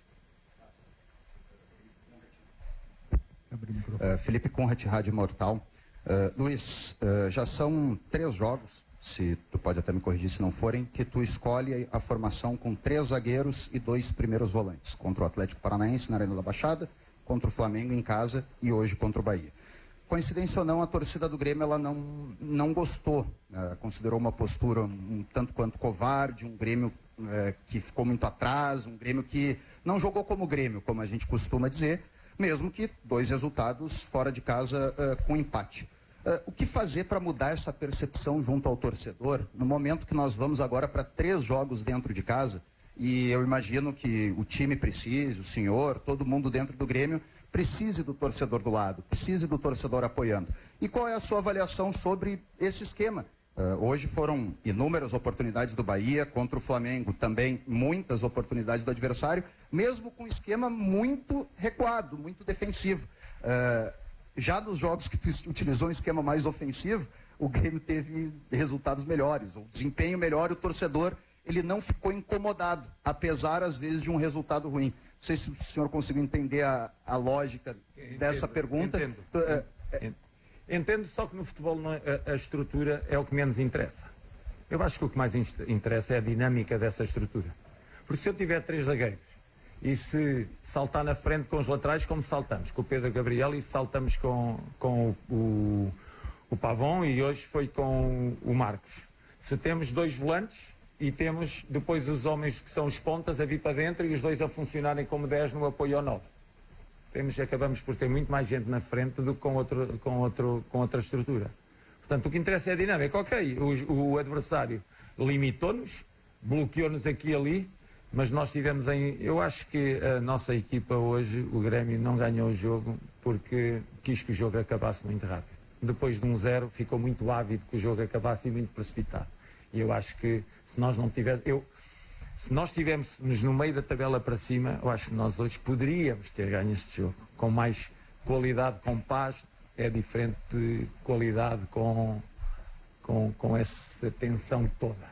Uh, Felipe Conrad, Rádio Mortal. Uh, Luiz, uh, já são três jogos, se tu pode até me corrigir se não forem, que tu escolhe a formação com três zagueiros e dois primeiros volantes, contra o Atlético Paranaense na Arena da Baixada, contra o Flamengo em casa e hoje contra o Bahia. Coincidência ou não, a torcida do Grêmio ela não, não gostou, uh, considerou uma postura um, um tanto quanto covarde, um Grêmio uh, que ficou muito atrás, um Grêmio que não jogou como Grêmio, como a gente costuma dizer, mesmo que dois resultados fora de casa uh, com empate. Uh, o que fazer para mudar essa percepção junto ao torcedor, no momento que nós vamos agora para três jogos dentro de casa, e eu imagino que o time precise, o senhor, todo mundo dentro do Grêmio, precise do torcedor do lado, precise do torcedor apoiando. E qual é a sua avaliação sobre esse esquema? Uh, hoje foram inúmeras oportunidades do Bahia contra o Flamengo, também muitas oportunidades do adversário, mesmo com um esquema muito recuado, muito defensivo. Uh, já nos jogos que tu utilizou um esquema mais ofensivo, o Grêmio teve resultados melhores, o desempenho melhor, o torcedor ele não ficou incomodado, apesar às vezes de um resultado ruim. Não sei se o senhor conseguiu entender a, a lógica entendo, dessa pergunta. Entendo. Uh, uh, Entendo, só que no futebol não é, a, a estrutura é o que menos interessa. Eu acho que o que mais interessa é a dinâmica dessa estrutura. Porque se eu tiver três zagueiros e se saltar na frente com os laterais, como saltamos com o Pedro Gabriel e saltamos com, com o, o, o Pavão e hoje foi com o Marcos. Se temos dois volantes e temos depois os homens que são os pontas a vir para dentro e os dois a funcionarem como dez no apoio ao nove. Temos, acabamos por ter muito mais gente na frente do que com, outro, com, outro, com outra estrutura. Portanto, o que interessa é a dinâmica. Ok, o, o adversário limitou-nos, bloqueou-nos aqui e ali, mas nós tivemos em... Eu acho que a nossa equipa hoje, o Grêmio, não ganhou o jogo porque quis que o jogo acabasse muito rápido. Depois de um zero, ficou muito ávido que o jogo acabasse e muito precipitado. E eu acho que se nós não tivéssemos... Eu, Se nós estivéssemos no meio da tabela para cima, eu acho que nós hoje poderíamos ter ganho este jogo. Com mais qualidade, com paz, é diferente de qualidade com, com, com essa tensão toda.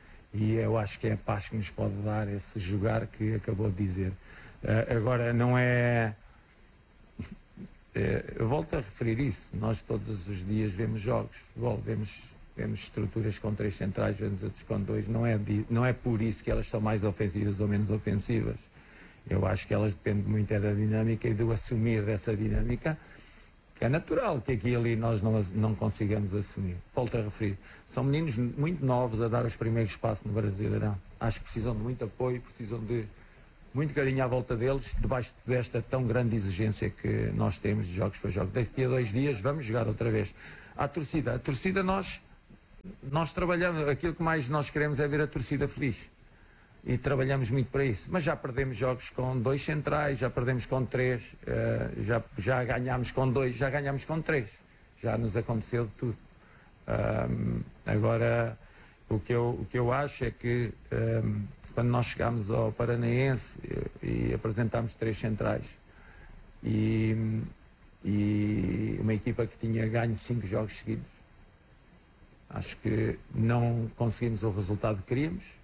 E eu acho que é a paz que nos pode dar esse jogar que acabou de dizer. Uh, agora, não é... eh, eu volto a referir isso, nós todos os dias vemos jogos de futebol, vemos, vemos estruturas com três centrais, vemos outros com dois, não é, não é por isso que elas são mais ofensivas ou menos ofensivas. Eu acho que elas dependem muito é da dinâmica e do assumir dessa dinâmica, que é natural que aqui e ali nós não, não consigamos assumir. Volto a referir, são meninos muito novos a dar os primeiros passos no Brasileirão. Acho que precisam de muito apoio, precisam de muito carinho à volta deles, debaixo desta tão grande exigência que nós temos de jogos para jogos. Daqui a dois dias vamos jogar outra vez. A torcida, a torcida nós, nós trabalhamos, aquilo que mais nós queremos é ver a torcida feliz. E trabalhamos muito para isso. Mas já perdemos jogos com dois centrais, já perdemos com três, uh, já, já ganhámos com dois, já ganhámos com três. Já nos aconteceu de tudo. Um, agora, o que, eu, o que eu acho é que um, quando nós chegámos ao Paranaense e, e apresentámos três centrais e, e uma equipa que tinha ganho cinco jogos seguidos, acho que não conseguimos o resultado que queríamos.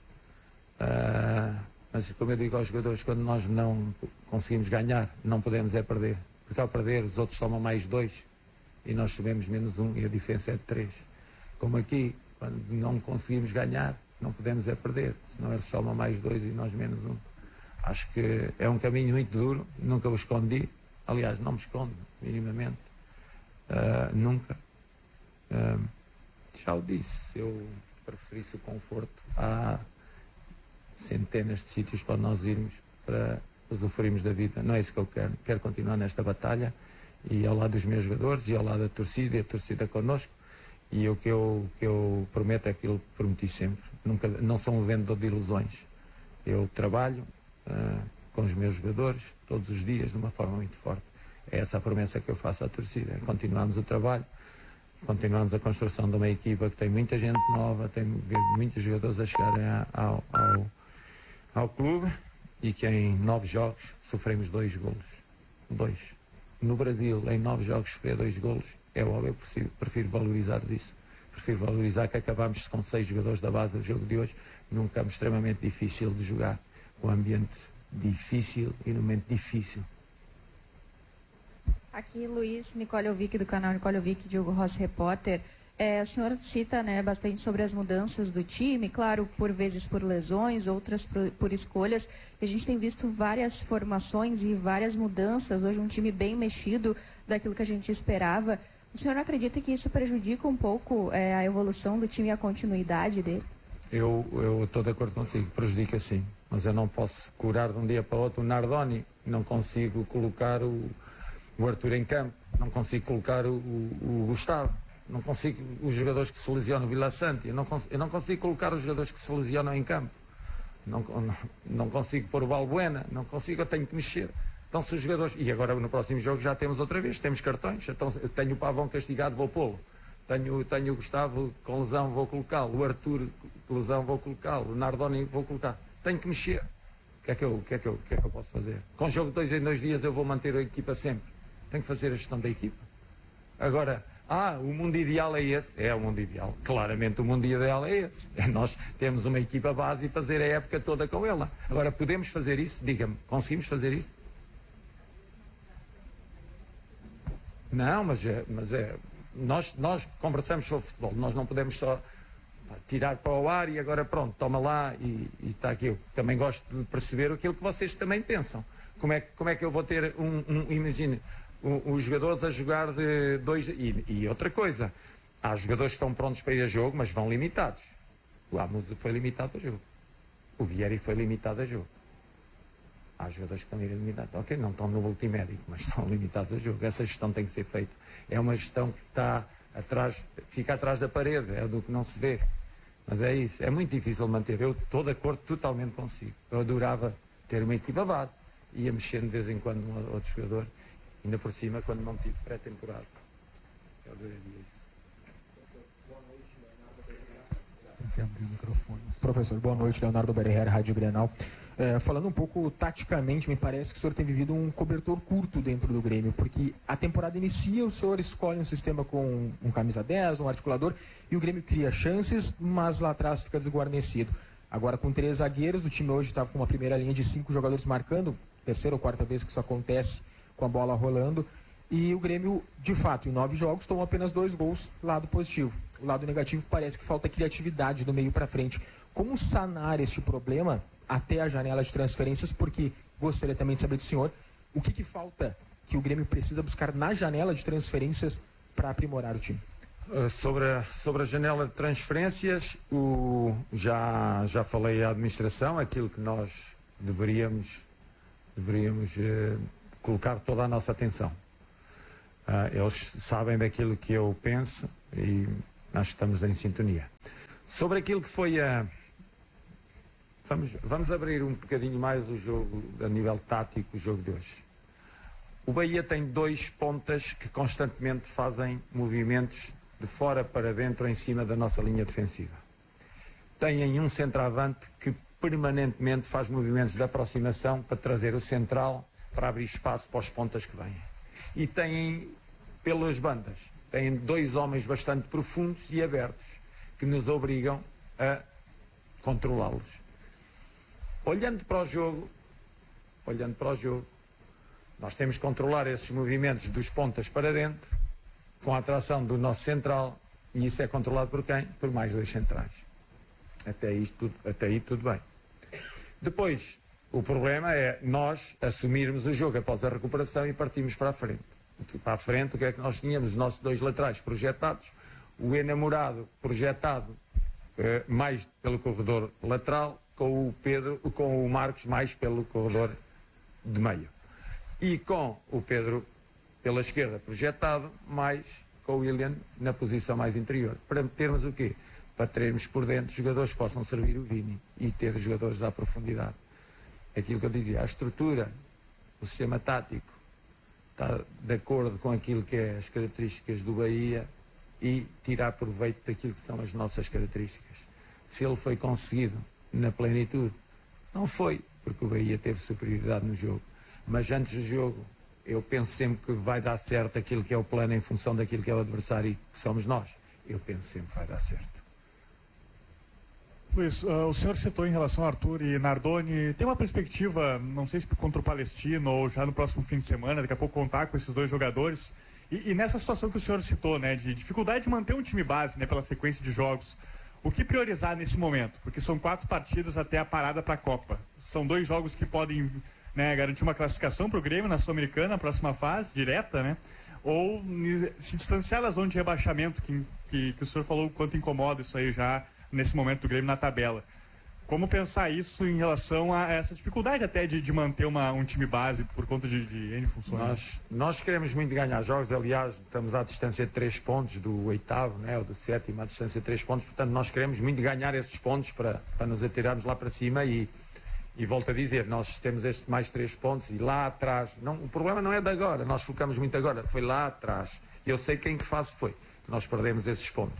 Uh, mas como eu digo aos jogadores, quando nós não conseguimos ganhar, não podemos é perder, porque ao perder os outros tomam mais dois e nós subimos menos um e a diferença é de três. Como aqui, quando não conseguimos ganhar, não podemos é perder, senão eles tomam mais dois e nós menos um. Acho que é um caminho muito duro, nunca o escondi, aliás não me escondo minimamente, uh, nunca. Uh, já o disse, se eu preferisse o conforto a centenas de sítios para nós irmos para usufruirmos da vida. Não é isso que eu quero. Quero continuar nesta batalha e ao lado dos meus jogadores e ao lado da torcida e a torcida connosco. E o que eu, que eu prometo é aquilo que prometi sempre. Nunca, não sou um vendedor de ilusões. Eu trabalho uh, com os meus jogadores todos os dias de uma forma muito forte. É essa a promessa que eu faço à torcida. É continuarmos o trabalho, continuamos a construção de uma equipa que tem muita gente nova, tem muitos jogadores a chegarem ao, ao ao clube e que em nove jogos sofremos dois golos. Dois. No Brasil, em nove jogos sofrer dois golos, é óbvio, eu prefiro, prefiro valorizar isso. Prefiro valorizar que acabámos com seis jogadores da base do jogo de hoje, num campo extremamente difícil de jogar, com um ambiente difícil e num momento difícil. Aqui, Luiz Nicoliovic, do canal Nicoliovic, Diogo Rossi, repórter. É, o senhor cita, né, bastante sobre as mudanças do time, claro, por vezes por lesões, outras por, por escolhas. E a gente tem visto várias formações e várias mudanças. Hoje um time bem mexido daquilo que a gente esperava. O senhor não acredita que isso prejudica um pouco é, a evolução do time e a continuidade dele? Eu estou de acordo consigo, prejudica sim. Mas eu não posso curar de um dia para o outro o Nardoni. Não consigo colocar o, o Arthur em campo. Não consigo colocar o, o, o Gustavo. Não consigo os jogadores que se lesionam, o Vila Sante, eu não, consigo, eu não consigo colocar os jogadores que se lesionam em campo. Não, não, não consigo pôr o Balbuena, não consigo, eu tenho que mexer. Então se os jogadores, e agora no próximo jogo já temos outra vez, temos cartões, então eu tenho o Pavão castigado, vou pô-lo. Tenho, tenho o Gustavo com lesão, vou colocá-lo. O Arthur com lesão, vou colocá-lo. O Nardoni, vou colocar. Tenho que mexer. O que é que eu, o que é que eu, o que é que eu posso fazer? Com jogo de dois em dois dias eu vou manter a equipa sempre. Tenho que fazer a gestão da equipa. Agora, ah, o mundo ideal é esse? É o mundo ideal. Claramente o mundo ideal é esse. É nós temos uma equipa base e fazer a época toda com ela. Agora, podemos fazer isso? Diga-me, conseguimos fazer isso? Não, mas é... Mas é nós, nós conversamos sobre futebol. Nós não podemos só tirar para o ar e agora pronto, toma lá e está aqui. Eu também gosto de perceber aquilo que vocês também pensam. Como é, como é que eu vou ter um... um imagine... os jogadores a jogar de dois... E, e outra coisa, há jogadores que estão prontos para ir a jogo, mas vão limitados. O Amuso foi limitado a jogo. O Vieri foi limitado a jogo. Há jogadores que estão a ir limitados. Ok, não estão no multimédico, mas estão limitados a jogo. Essa gestão tem que ser feita. É uma gestão que está atrás, fica atrás da parede, é do que não se vê. Mas é isso, é muito difícil manter. Eu estou de acordo totalmente consigo. Eu adorava ter uma equipa base. Ia mexendo de vez em quando um outro jogador. Ainda por cima, quando não tive pré-temporada. Eu adoraria isso. Professor, boa noite. Leonardo Berrier, Rádio Grenal. É, falando um pouco taticamente, me parece que o senhor tem vivido um cobertor curto dentro do Grêmio, porque a temporada inicia, o senhor escolhe um sistema com um camisa dez, um articulador, e o Grêmio cria chances, mas lá atrás fica desguarnecido. Agora, com três zagueiros, o time hoje estava com uma primeira linha de cinco jogadores marcando, terceira ou quarta vez que isso acontece, com a bola rolando. E o Grêmio, de fato, em nove jogos, tomou apenas dois gols, lado positivo. O lado negativo parece que falta criatividade do meio para frente. Como sanar este problema até a janela de transferências? Porque gostaria também de saber do senhor o que, que falta que o Grêmio precisa buscar na janela de transferências para aprimorar o time. Uh, sobre, a, sobre a janela de transferências, o, já, já falei à administração aquilo que nós deveríamos, deveríamos uh, colocar toda a nossa atenção. Uh, eles sabem daquilo que eu penso e nós estamos em sintonia. Sobre aquilo que foi a... Vamos, vamos abrir um bocadinho mais o jogo, a nível tático, o jogo de hoje. O Bahia tem dois pontas que constantemente fazem movimentos de fora para dentro em cima da nossa linha defensiva. Têm um centroavante que permanentemente faz movimentos de aproximação para trazer o central para abrir espaço para os pontas que vêm. E têm, pelas bandas, têm dois homens bastante profundos e abertos que nos obrigam a controlá-los. Olhando para o jogo, olhando para o jogo, nós temos que controlar esses movimentos dos pontas para dentro, com a atração do nosso central, e isso é controlado por quem? Por mais dois centrais. Até aí tudo, até aí tudo bem. Depois, o problema é nós assumirmos o jogo após a recuperação e partirmos para a frente. Para a frente, o que é que nós tínhamos? Os nossos dois laterais projetados, o enamorado projetado eh, mais pelo corredor lateral, com o Pedro, com o Marcos mais pelo corredor de meio. E com o Pedro pela esquerda projetado, mais com o William na posição mais interior. Para termos o quê? Para termos por dentro jogadores que possam servir o Vini e ter jogadores à profundidade. Aquilo que eu dizia, a estrutura, o sistema tático está de acordo com aquilo que é as características do Bahia e tirar proveito daquilo que são as nossas características. Se ele foi conseguido na plenitude, não foi, porque o Bahia teve superioridade no jogo. Mas antes do jogo, eu penso sempre que vai dar certo aquilo que é o plano em função daquilo que é o adversário e que somos nós. Eu penso sempre que vai dar certo. Luiz, uh, o senhor citou em relação a Arthur e Nardoni, tem uma perspectiva, não sei se contra o Palestino ou já no próximo fim de semana, daqui a pouco contar com esses dois jogadores, e, e nessa situação que o senhor citou, né, de dificuldade de manter um time base, né, pela sequência de jogos, o que priorizar nesse momento? Porque são quatro partidas até a parada para a Copa. São dois jogos que podem, né, garantir uma classificação para o Grêmio na Sul-Americana, na próxima fase, direta, né? Ou se distanciar da zona de rebaixamento, que, que, que o senhor falou o quanto incomoda isso aí já nesse momento do Grêmio na tabela. Como pensar isso em relação a essa dificuldade até de, de manter uma, um time base por conta de, de N funções? Nós, nós queremos muito ganhar jogos, aliás, estamos à distância de três pontos do oitavo, né, ou do sétimo, à distância de três pontos, portanto nós queremos muito ganhar esses pontos para, para nos atirarmos lá para cima e, e volto a dizer, nós temos estes mais três pontos e lá atrás, não, o problema não é de agora, nós focamos muito agora, foi lá atrás. Eu sei quem que fase foi, que nós perdemos esses pontos.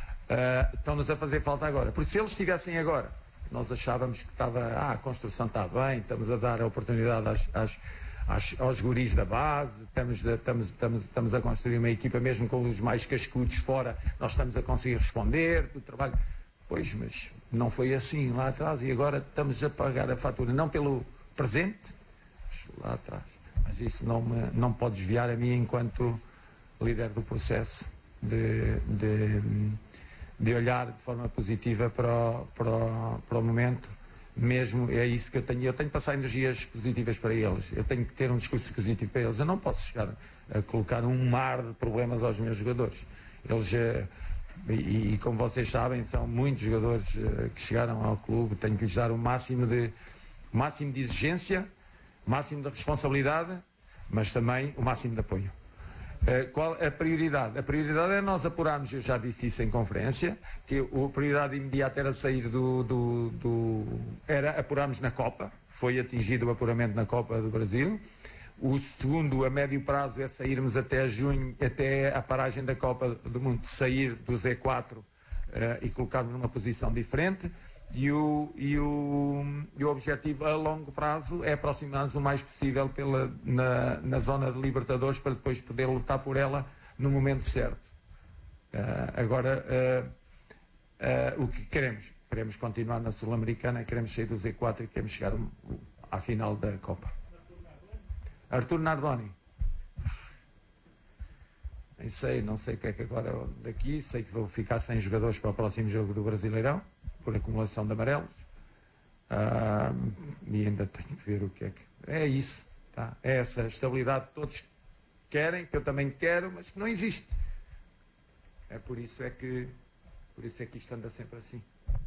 Uh, estão-nos a fazer falta agora, porque se eles estivessem agora, nós achávamos que estava, ah, a construção está bem, estamos a dar a oportunidade às, às, às, aos guris da base, estamos, estamos, estamos, estamos a construir uma equipa mesmo com os mais cascudos fora, nós estamos a conseguir responder do trabalho. Pois, mas não foi assim lá atrás e agora estamos a pagar a fatura, não pelo presente, mas lá atrás. Mas isso não me, não pode desviar a mim enquanto líder do processo de... de de olhar de forma positiva para o, para, o, para o momento, mesmo é isso que eu tenho, eu tenho que passar energias positivas para eles, eu tenho que ter um discurso positivo para eles, eu não posso chegar a colocar um mar de problemas aos meus jogadores, eles, e, e como vocês sabem, são muitos jogadores que chegaram ao clube, tenho que lhes dar o máximo de, o máximo de exigência, o máximo de responsabilidade, mas também o máximo de apoio. Uh, qual a prioridade? A prioridade é nós apurarmos, eu já disse isso em conferência, que a prioridade imediata era sair do, do, do era apurarmos na Copa, foi atingido o apuramento na Copa do Brasil. O segundo, a médio prazo, é sairmos até junho, até a paragem da Copa do Mundo, sair do Z quatro uh, e colocarmos numa posição diferente. E o, e, o, e o objetivo a longo prazo é aproximar-nos o mais possível pela, na, na zona de Libertadores para depois poder lutar por ela no momento certo. Uh, agora, uh, uh, o que queremos? Queremos continuar na Sul-Americana, queremos sair do Z quatro e queremos chegar à final da Copa. Arthur Nardoni. Nem sei, não sei o que é que agora daqui, sei que vou ficar sem jogadores para o próximo jogo do Brasileirão, por acumulação de amarelos. Ah, e ainda tenho que ver o que é que... É isso, tá? É essa estabilidade que todos querem, que eu também quero, mas que não existe. É por isso é que, por isso é que isto anda sempre assim.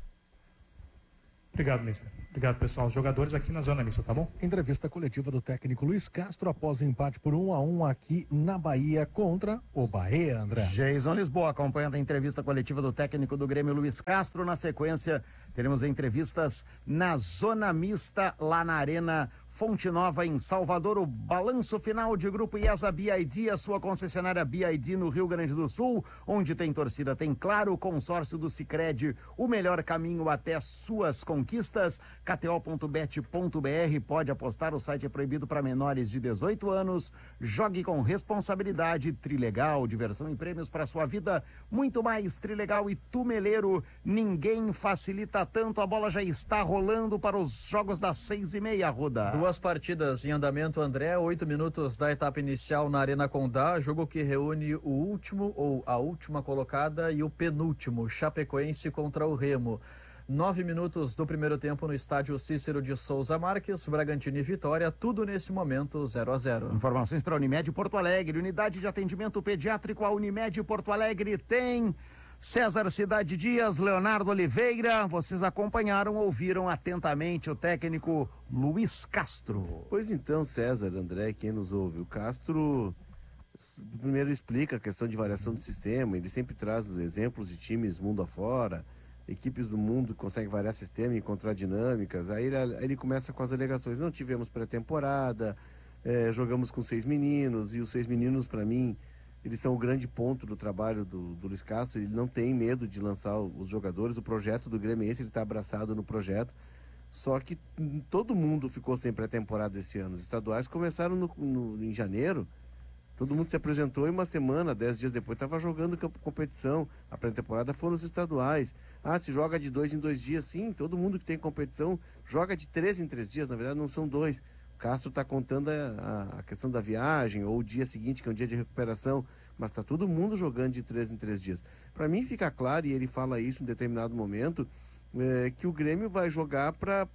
Obrigado, mister. Obrigado, pessoal. Os jogadores aqui na zona mista, tá bom? Entrevista coletiva do técnico Luiz Castro após o empate por um a um aqui na Bahia contra o Bahia, André. Jason Lisboa acompanhando a entrevista coletiva do técnico do Grêmio Luiz Castro. Na sequência, teremos entrevistas na zona mista lá na Arena Fonte Nova em Salvador. O balanço final de Grupo IESA B I D, a sua concessionária B I D no Rio Grande do Sul, onde tem torcida, tem claro, o consórcio do Sicredi, o melhor caminho até suas conquistas. K T O ponto bet ponto B R, pode apostar, o site é proibido para menores de dezoito anos. Jogue com responsabilidade. Trilegal, diversão e prêmios para sua vida, muito mais. Trilegal e Tumeleiro, ninguém facilita tanto. A bola já está rolando para os jogos das seis e meia, Roda. Duas partidas em andamento, André, oito minutos da etapa inicial na Arena Condá, jogo que reúne o último ou a última colocada e o penúltimo, Chapecoense contra o Remo. Nove minutos do primeiro tempo no estádio Cícero de Souza Marques, Bragantino e Vitória, tudo nesse momento zero a zero. Informações para a Unimed Porto Alegre, unidade de atendimento pediátrico. A Unimed Porto Alegre tem César Cidade Dias, Leonardo Oliveira. Vocês acompanharam, ouviram atentamente o técnico Luiz Castro. Pois então, César, André, quem nos ouve, o Castro primeiro explica a questão de variação do sistema, ele sempre traz os exemplos de times mundo afora, equipes do mundo que conseguem variar sistema e encontrar dinâmicas. Aí ele, aí ele começa com as alegações: não tivemos pré-temporada, é, jogamos com seis meninos, e os seis meninos, para mim, eles são o grande ponto do trabalho do, do Luiz Castro. Ele não tem medo de lançar os jogadores, o projeto do Grêmio é esse, ele está abraçado no projeto. Só que todo mundo ficou sem pré-temporada esse ano. Os estaduais começaram no, no, em janeiro. Todo mundo se apresentou em uma semana, dez dias depois estava jogando competição. A pré-temporada foram os estaduais. Ah, se joga de dois em dois dias, sim. Todo mundo que tem competição joga de três em três dias. Na verdade, não são dois. O Castro está contando a, a questão da viagem ou o dia seguinte, que é um dia de recuperação. Mas está todo mundo jogando de três em três dias. Para mim fica claro, e ele fala isso em determinado momento, é, que o Grêmio vai jogar para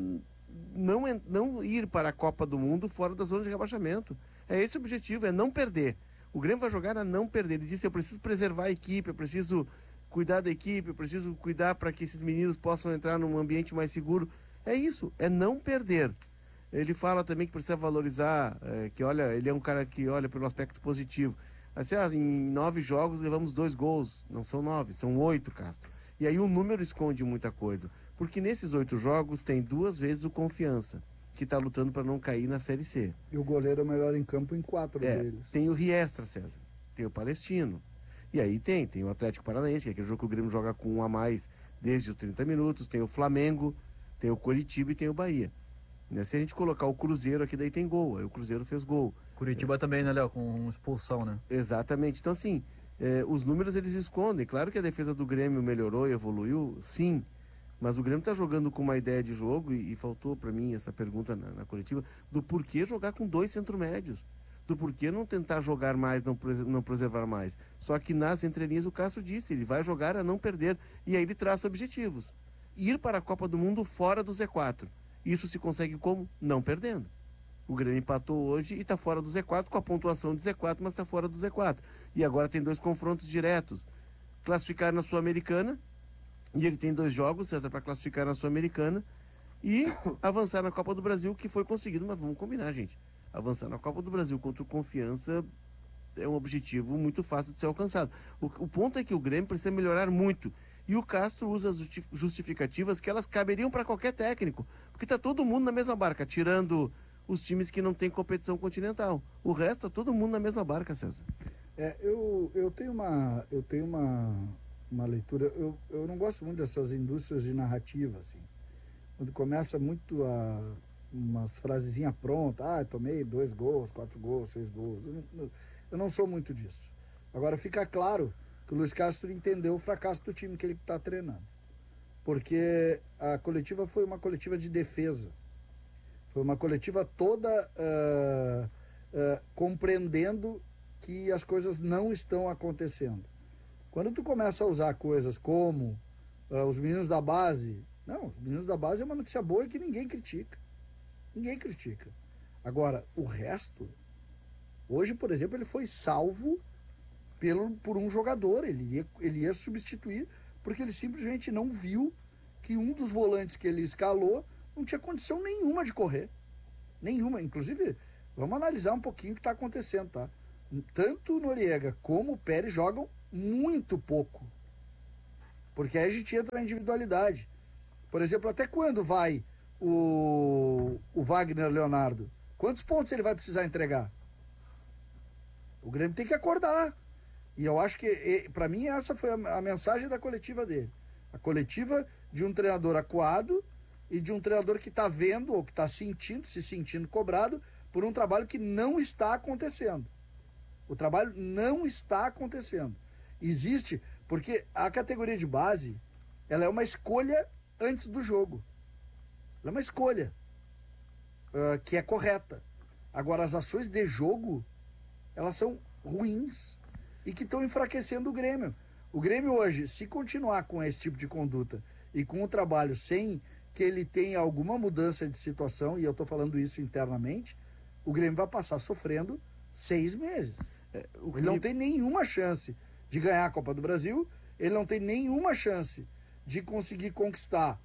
não, não ir para a Copa do Mundo fora da zona de rebaixamento. É esse o objetivo, é não perder. O Grêmio vai jogar a não perder. Ele disse: eu preciso preservar a equipe, eu preciso cuidar da equipe, eu preciso cuidar para que esses meninos possam entrar num ambiente mais seguro. É isso, é não perder. Ele fala também que precisa valorizar, é, que olha, ele é um cara que olha pelo aspecto positivo. Assim, ah, em nove jogos levamos dois gols. Não são nove, são oito, Castro. E aí o número esconde muita coisa. Porque nesses oito jogos tem duas vezes o Confiança, que está lutando para não cair na Série C. E o goleiro é o melhor em campo em quatro é, deles. Tem o Riestra, César. Tem o Palestino. E aí tem, tem o Atlético Paranaense, que é aquele jogo que o Grêmio joga com um a mais desde os trinta minutos. Tem o Flamengo, tem o Coritiba e tem o Bahia. Né? Se a gente colocar o Cruzeiro aqui, daí tem gol. Aí o Cruzeiro fez gol. Curitiba é. também, né, Léo? Com expulsão, né? Exatamente. Então, assim, é, os números eles escondem. Claro que a defesa do Grêmio melhorou e evoluiu, sim. Mas o Grêmio está jogando com uma ideia de jogo, e, e faltou para mim essa pergunta na, na coletiva, do porquê jogar com dois centro-médios, do porquê não tentar jogar mais, não, não preservar mais. Só que nas entrelinhas o Castro disse, ele vai jogar a não perder, e aí ele traça objetivos. Ir para a Copa do Mundo fora do Z quatro. Isso se consegue como? Não perdendo. O Grêmio empatou hoje e está fora do Z quatro, com a pontuação de Z quatro, mas está fora do Z quatro. E agora tem dois confrontos diretos. Classificar na Sul-Americana, e ele tem dois jogos, certo, para classificar na Sul-Americana e avançar na Copa do Brasil, que foi conseguido, mas vamos combinar, gente. Avançar na Copa do Brasil contra o Confiança é um objetivo muito fácil de ser alcançado. O, o ponto é que o Grêmio precisa melhorar muito. E o Castro usa as justificativas que elas caberiam para qualquer técnico. Porque está todo mundo na mesma barca, tirando os times que não têm competição continental. O resto está todo mundo na mesma barca, César. É, eu, eu tenho uma... Eu tenho uma... uma leitura, eu, eu não gosto muito dessas indústrias de narrativa, assim, quando começa muito a umas frasezinhas prontas, ah, tomei dois gols, quatro gols, seis gols, eu não, eu não sou muito disso. Agora fica claro que o Luiz Castro entendeu o fracasso do time que ele está treinando, porque a coletiva foi uma coletiva de defesa, foi uma coletiva toda uh, uh, compreendendo que as coisas não estão acontecendo. Quando tu começa a usar coisas como uh, os meninos da base, não, os meninos da base é uma notícia boa e que ninguém critica. Ninguém critica. Agora, o resto, hoje, por exemplo, ele foi salvo pelo, por um jogador, ele ia, ele ia substituir, porque ele simplesmente não viu que um dos volantes que ele escalou não tinha condição nenhuma de correr. Nenhuma. Inclusive, vamos analisar um pouquinho o que está acontecendo, tá? Tanto o Noriega como o Pérez jogam muito pouco. Porque aí a gente entra na individualidade. Por exemplo, até quando vai o, o Wagner Leonardo? Quantos pontos ele vai precisar entregar? O Grêmio tem que acordar. E eu acho que, para mim, essa foi a, a mensagem da coletiva dele. A coletiva de um treinador acuado e de um treinador que está vendo ou que está sentindo, se sentindo cobrado por um trabalho que não está acontecendo. O trabalho não está acontecendo. Existe, porque a categoria de base, ela é uma escolha antes do jogo. Ela é uma escolha uh, que é correta. Agora, as ações de jogo, elas são ruins e que estão enfraquecendo o Grêmio. O Grêmio hoje, se continuar com esse tipo de conduta e com o trabalho sem que ele tenha alguma mudança de situação, e eu estou falando isso internamente, o Grêmio vai passar sofrendo seis meses. É, ele não tem nenhuma chance de ganhar a Copa do Brasil, ele não tem nenhuma chance de conseguir conquistar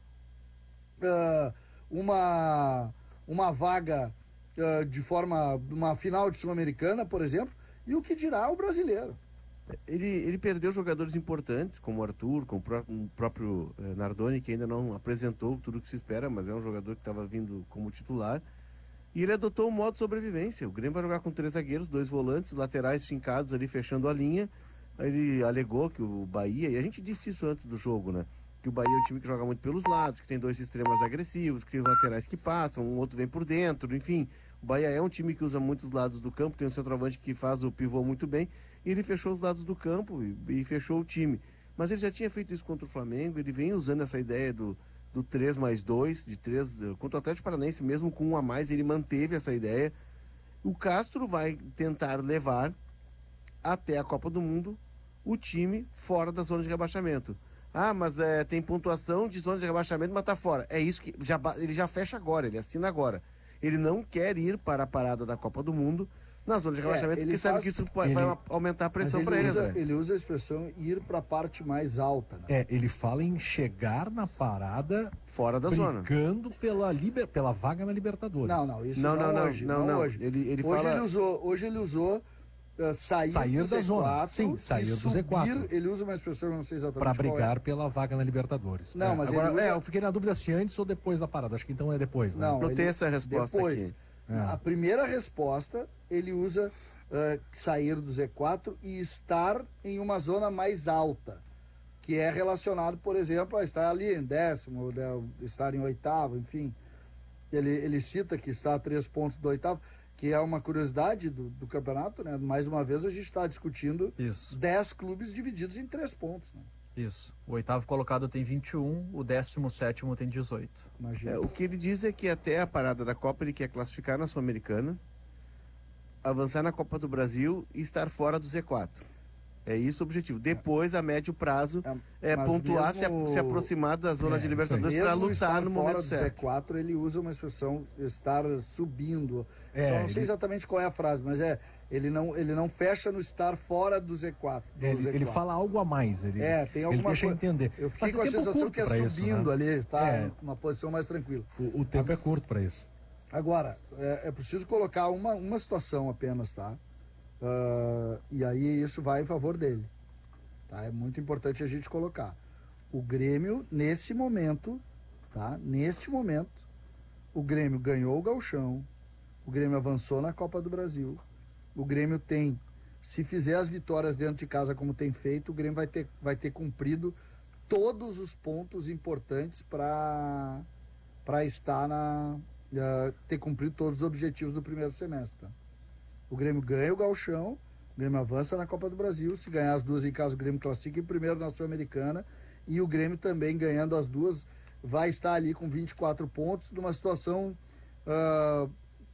uh, uma, uma vaga uh, de forma, uma final de Sul-Americana, por exemplo, e o que dirá o brasileiro. Ele, ele perdeu jogadores importantes, como o Arthur, como o próprio, o próprio eh, Nardoni, que ainda não apresentou tudo o que se espera, mas é um jogador que estava vindo como titular. E ele adotou o modo de sobrevivência. O Grêmio vai jogar com três zagueiros, dois volantes, laterais fincados ali, fechando a linha. Ele alegou que o Bahia, e a gente disse isso antes do jogo, né? Que o Bahia é um time que joga muito pelos lados, que tem dois extremos agressivos, que tem os laterais que passam, um outro vem por dentro, enfim. O Bahia é um time que usa muitos lados do campo, tem um centroavante que faz o pivô muito bem, e ele fechou os lados do campo e, e fechou o time. Mas ele já tinha feito isso contra o Flamengo, ele vem usando essa ideia do, do três mais dois, de três, contra o Atlético Paranaense, mesmo com um a mais, ele manteve essa ideia. O Castro vai tentar levar até a Copa do Mundo o time fora da zona de rebaixamento. Ah, mas é, tem pontuação de zona de rebaixamento, mas tá fora. É isso que já, ele já fecha agora, ele assina agora. Ele não quer ir para a parada da Copa do Mundo na zona de rebaixamento, é, porque sabe que isso vai, ele, vai aumentar a pressão para ele. Usa, né? Ele usa a expressão ir para a parte mais alta. Né? É, ele fala em chegar na parada fora da brigando zona, brigando pela, liber, pela vaga na Libertadores. Não, não, isso não, não, não, não hoje. Não, não, não. hoje. Ele, ele hoje, fala... ele usou, hoje ele usou uh, sair, sair do da Z quatro, zona. Sim, sair do Z quatro. Ele usa uma expressão, eu não sei exatamente para brigar é. pela vaga na Libertadores. Não, é. mas agora ele usa... é, eu fiquei na dúvida se antes ou depois da parada. Acho que então é depois, né? Não, não ele... tem essa resposta depois. aqui. É. A primeira resposta, ele usa uh, sair do Z quatro e estar em uma zona mais alta, que é relacionado, por exemplo, a estar ali em décimo, estar em oitavo, enfim. Ele, ele cita que está a três pontos do oitavo, que é uma curiosidade do, do campeonato, né? Mais uma vez a gente está discutindo Isso. dez clubes divididos em três pontos, né? Isso. O oitavo colocado tem vinte e um, o décimo sétimo tem dezoito. É, o que ele diz é que até a parada da Copa ele quer classificar na Sul-Americana, avançar na Copa do Brasil e estar fora do Z quatro. É isso o objetivo. Depois, a médio prazo, é, é pontuar, mesmo... se, se aproximar da zona é, de Libertadores para lutar no momento certo. Fora do Z quatro, ele usa uma expressão estar subindo. É, Só não sei ele... exatamente qual é a frase, mas é ele não, ele não fecha no estar fora do Z quatro. Do ele, Z quatro. ele fala algo a mais. Ele, é, tem alguma ele deixa coisa. entender. Eu fiquei mas com a sensação que é subindo isso, né? ali, está é. numa posição mais tranquila. O, o tempo a... é curto para isso. Agora, é, é preciso colocar uma, uma situação apenas, tá? Uh, e aí isso vai em favor dele. Tá? É muito importante a gente colocar. O Grêmio, nesse momento, tá? Neste momento, o Grêmio ganhou o Gauchão, o Grêmio avançou na Copa do Brasil, o Grêmio tem, se fizer as vitórias dentro de casa como tem feito, o Grêmio vai ter, vai ter cumprido todos os pontos importantes para para estar na... Uh, ter cumprido todos os objetivos do primeiro semestre. Tá? O Grêmio ganha o Gauchão, o Grêmio avança na Copa do Brasil, se ganhar as duas em casa o Grêmio classifica em primeiro na Sul-Americana, e o Grêmio também ganhando as duas vai estar ali com vinte e quatro pontos, numa situação uh,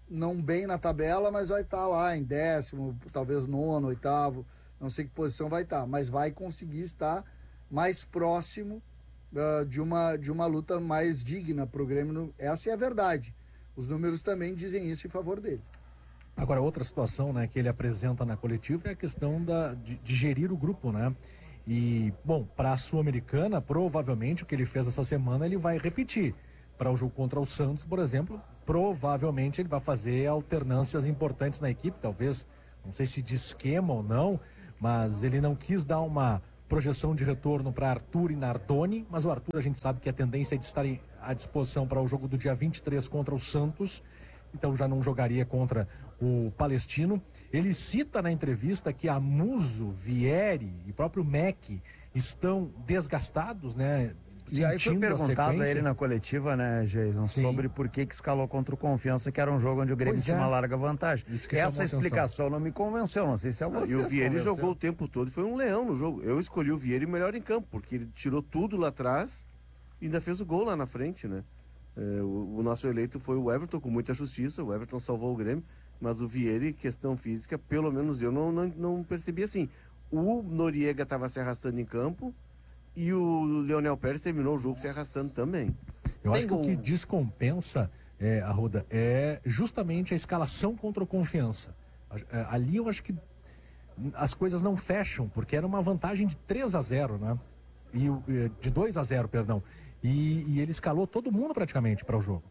não bem na tabela, mas vai estar lá em décimo, talvez nono, oitavo, não sei que posição vai estar, mas vai conseguir estar mais próximo uh, de, uma, de uma luta mais digna para o Grêmio. No, essa é a verdade. Os números também dizem isso em favor dele. Agora, outra situação, né, que ele apresenta na coletiva é a questão da, de, de gerir o grupo, né? E, bom, para a Sul-Americana, provavelmente o que ele fez essa semana ele vai repetir. Para o jogo contra o Santos, por exemplo, provavelmente ele vai fazer alternâncias importantes na equipe, talvez, não sei se de esquema ou não, mas ele não quis dar uma projeção de retorno para Arthur e Nardoni, mas o Arthur a gente sabe que a tendência é de estar à disposição para o jogo do dia vinte e três contra o Santos, então já não jogaria contra o Palestino. Ele cita na entrevista que a Muso, Vieri e próprio Mac estão desgastados, né? E aí foi perguntado a ele na coletiva, né, Jason, Sim. sobre por que que escalou contra o Confiança, que era um jogo onde o Grêmio Pois tinha é. uma larga vantagem. Essa explicação não me convenceu, não sei se é Não, você. e o Vieira jogou o tempo todo e foi um leão no jogo. Eu escolhi o Vieira melhor em campo, porque ele tirou tudo lá atrás e ainda fez o gol lá na frente, né? É, o, o nosso eleito foi o Everton, com muita justiça. O Everton salvou o Grêmio, mas o Vieira, questão física, pelo menos eu não, não, não percebi assim. O Noriega estava se arrastando em campo e o Leonel Pérez terminou o jogo se arrastando também. Eu acho que o que descompensa, é, Arruda, é justamente a escalação contra o Confiança. É, ali eu acho que as coisas não fecham, porque era uma vantagem de três a zero, né? E, o- é, de dois a zero, perdão. E, e ele escalou todo mundo praticamente para o jogo.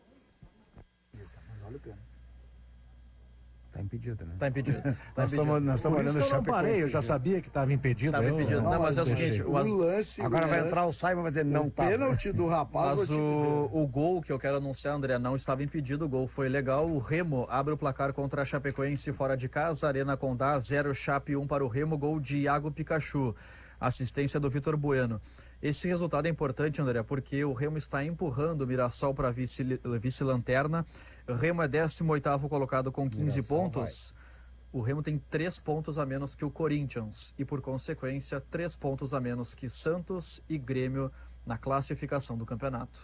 Tá impedido, né? Tá impedido. Tá Nós estamos nós estamos Por isso olhando que eu não Chapecoense. parei, eu já sabia que estava impedido. Tava eu- impedido. Não, mas é o deixei. seguinte, o Az- lance, Agora o vai lance, entrar o Simon e vai dizer não o tá. pênalti do rapaz, Mas vou te dizer. o, o gol que eu quero anunciar, André, não estava impedido. O gol foi legal. O Remo abre o placar contra a Chapecoense fora de casa. Arena Condá, zero Chape, um para o Remo. Gol de Iago Pikachu. Assistência do Vitor Bueno. Esse resultado é importante, André, porque o Remo está empurrando o Mirassol para vice, vice-lanterna. O Remo é décimo oitavo colocado com quinze Mirassol pontos. O Remo tem três pontos a menos que o Corinthians e, por consequência, três pontos a menos que Santos e Grêmio na classificação do campeonato.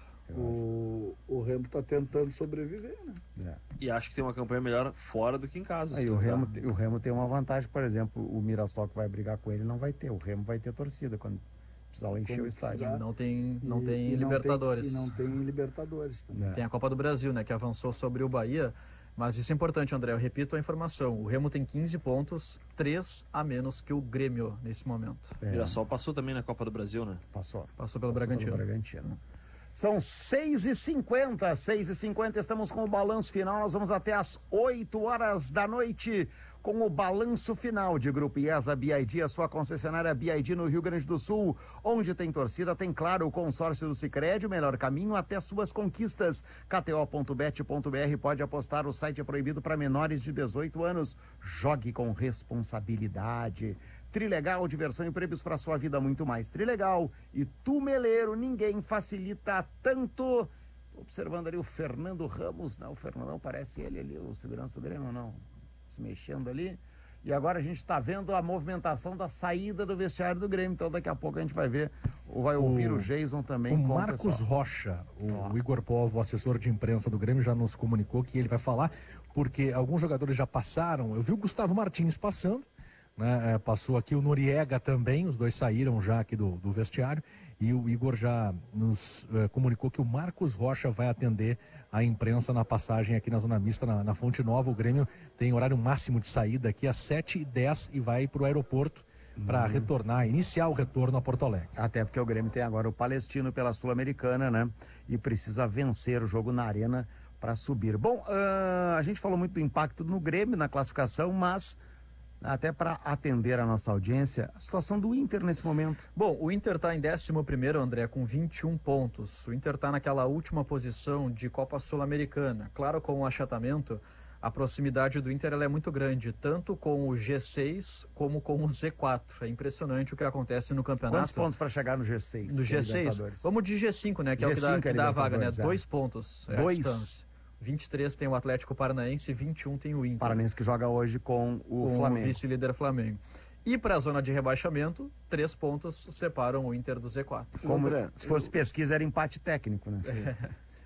O, o Remo está tentando sobreviver, né? E acho que tem uma campanha melhor fora do que em casa. Aí se o duvidar. Remo, te- o Remo tem uma vantagem, por exemplo, o Mirassol que vai brigar com ele não vai ter. O Remo vai ter torcida quando precisar encher o estádio. precisar. Não tem, não E- tem e não Libertadores. e não tem Libertadores também. Tem a Copa do Brasil, né, que avançou sobre o Bahia. Mas isso é importante, André. Eu repito a informação. O Remo tem quinze pontos, três a menos que o Grêmio nesse momento. O Mirassol passou também na Copa do Brasil, né? Passou. Passou pelo Passou Bragantino. pelo Bragantino. São seis e cinquenta, seis e cinquenta, estamos com o balanço final. Nós vamos até às oito horas da noite com o balanço final de Grupo IESA B I D, a sua concessionária B I D no Rio Grande do Sul. Onde tem torcida, tem claro o consórcio do Sicredi, o melhor caminho até suas conquistas. K T O ponto bet ponto B R, pode apostar, o site é proibido para menores de dezoito anos. Jogue com responsabilidade. Trilegal, diversão e prêmios para sua vida, muito mais. Trilegal e Tumeleiro, ninguém facilita tanto. Tô observando ali o Fernando Ramos, não, o Fernandão parece ele ali, o segurança do Grêmio, não, se mexendo ali. E agora a gente está vendo a movimentação da saída do vestiário do Grêmio, então daqui a pouco a gente vai ver, ou vai ouvir o, o Jason também. O com Marcos pessoal. Rocha, o, o Igor Povo, assessor de imprensa do Grêmio, já nos comunicou que ele vai falar, porque alguns jogadores já passaram. Eu vi o Gustavo Martins passando, né, é, passou aqui o Noriega também, os dois saíram já aqui do, do vestiário, e o Igor já nos é, comunicou que o Marcos Rocha vai atender a imprensa na passagem aqui na Zona Mista, na, na Fonte Nova. O Grêmio tem horário máximo de saída aqui às sete e dez e vai para o aeroporto para Uhum. retornar, iniciar o retorno a Porto Alegre. Até porque o Grêmio tem agora o Palestino pela Sul-Americana, né? E precisa vencer o jogo na arena para subir. Bom, uh, a gente falou muito do impacto no Grêmio, na classificação, mas até para atender a nossa audiência, a situação do Inter nesse momento. Bom, o Inter está em décimo primeiro, André, com vinte e um pontos. O Inter está naquela última posição de Copa Sul-Americana. Claro, com o achatamento, a proximidade do Inter ela é muito grande, tanto com o G seis como com o Z quatro. É impressionante o que acontece no campeonato. Quantos pontos para chegar no G seis? No G seis? Vamos de G cinco, né? Que é o que dá, que dá a vaga, né? é. Dois pontos. É Dois. a distância. vinte e três tem o Atlético Paranaense, vinte e um tem o Inter. Paranense que joga hoje com o com Flamengo. o vice-líder Flamengo. E para a zona de rebaixamento, três pontos separam o Inter do Z quatro. Como, se fosse pesquisa, era empate técnico, né?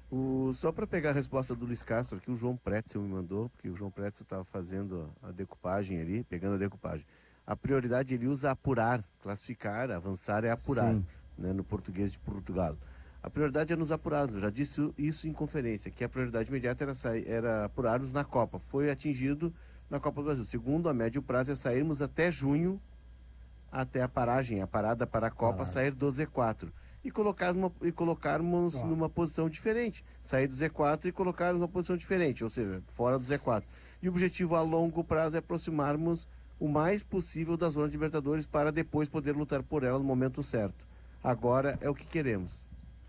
O, só para pegar a resposta do Luiz Castro, que o João Pretzel me mandou, porque o João Pretzel estava fazendo a decupagem ali, pegando a decupagem. A prioridade ele usa apurar, classificar, avançar é apurar, né, no português de Portugal. A prioridade é nos apurarmos, eu já disse isso em conferência, que a prioridade imediata era, sair, era apurarmos na Copa. Foi atingido na Copa do Brasil. Segundo, a médio prazo é sairmos até junho, até a paragem, a parada para a Copa, Parada. sair do Z quatro. E, colocar numa, e colocarmos ah. numa posição diferente. Sair do Z quatro e colocarmos numa posição diferente, ou seja, fora do Z quatro. E o objetivo a longo prazo é aproximarmos o mais possível da zona de Libertadores para depois poder lutar por ela no momento certo. Agora é o que queremos.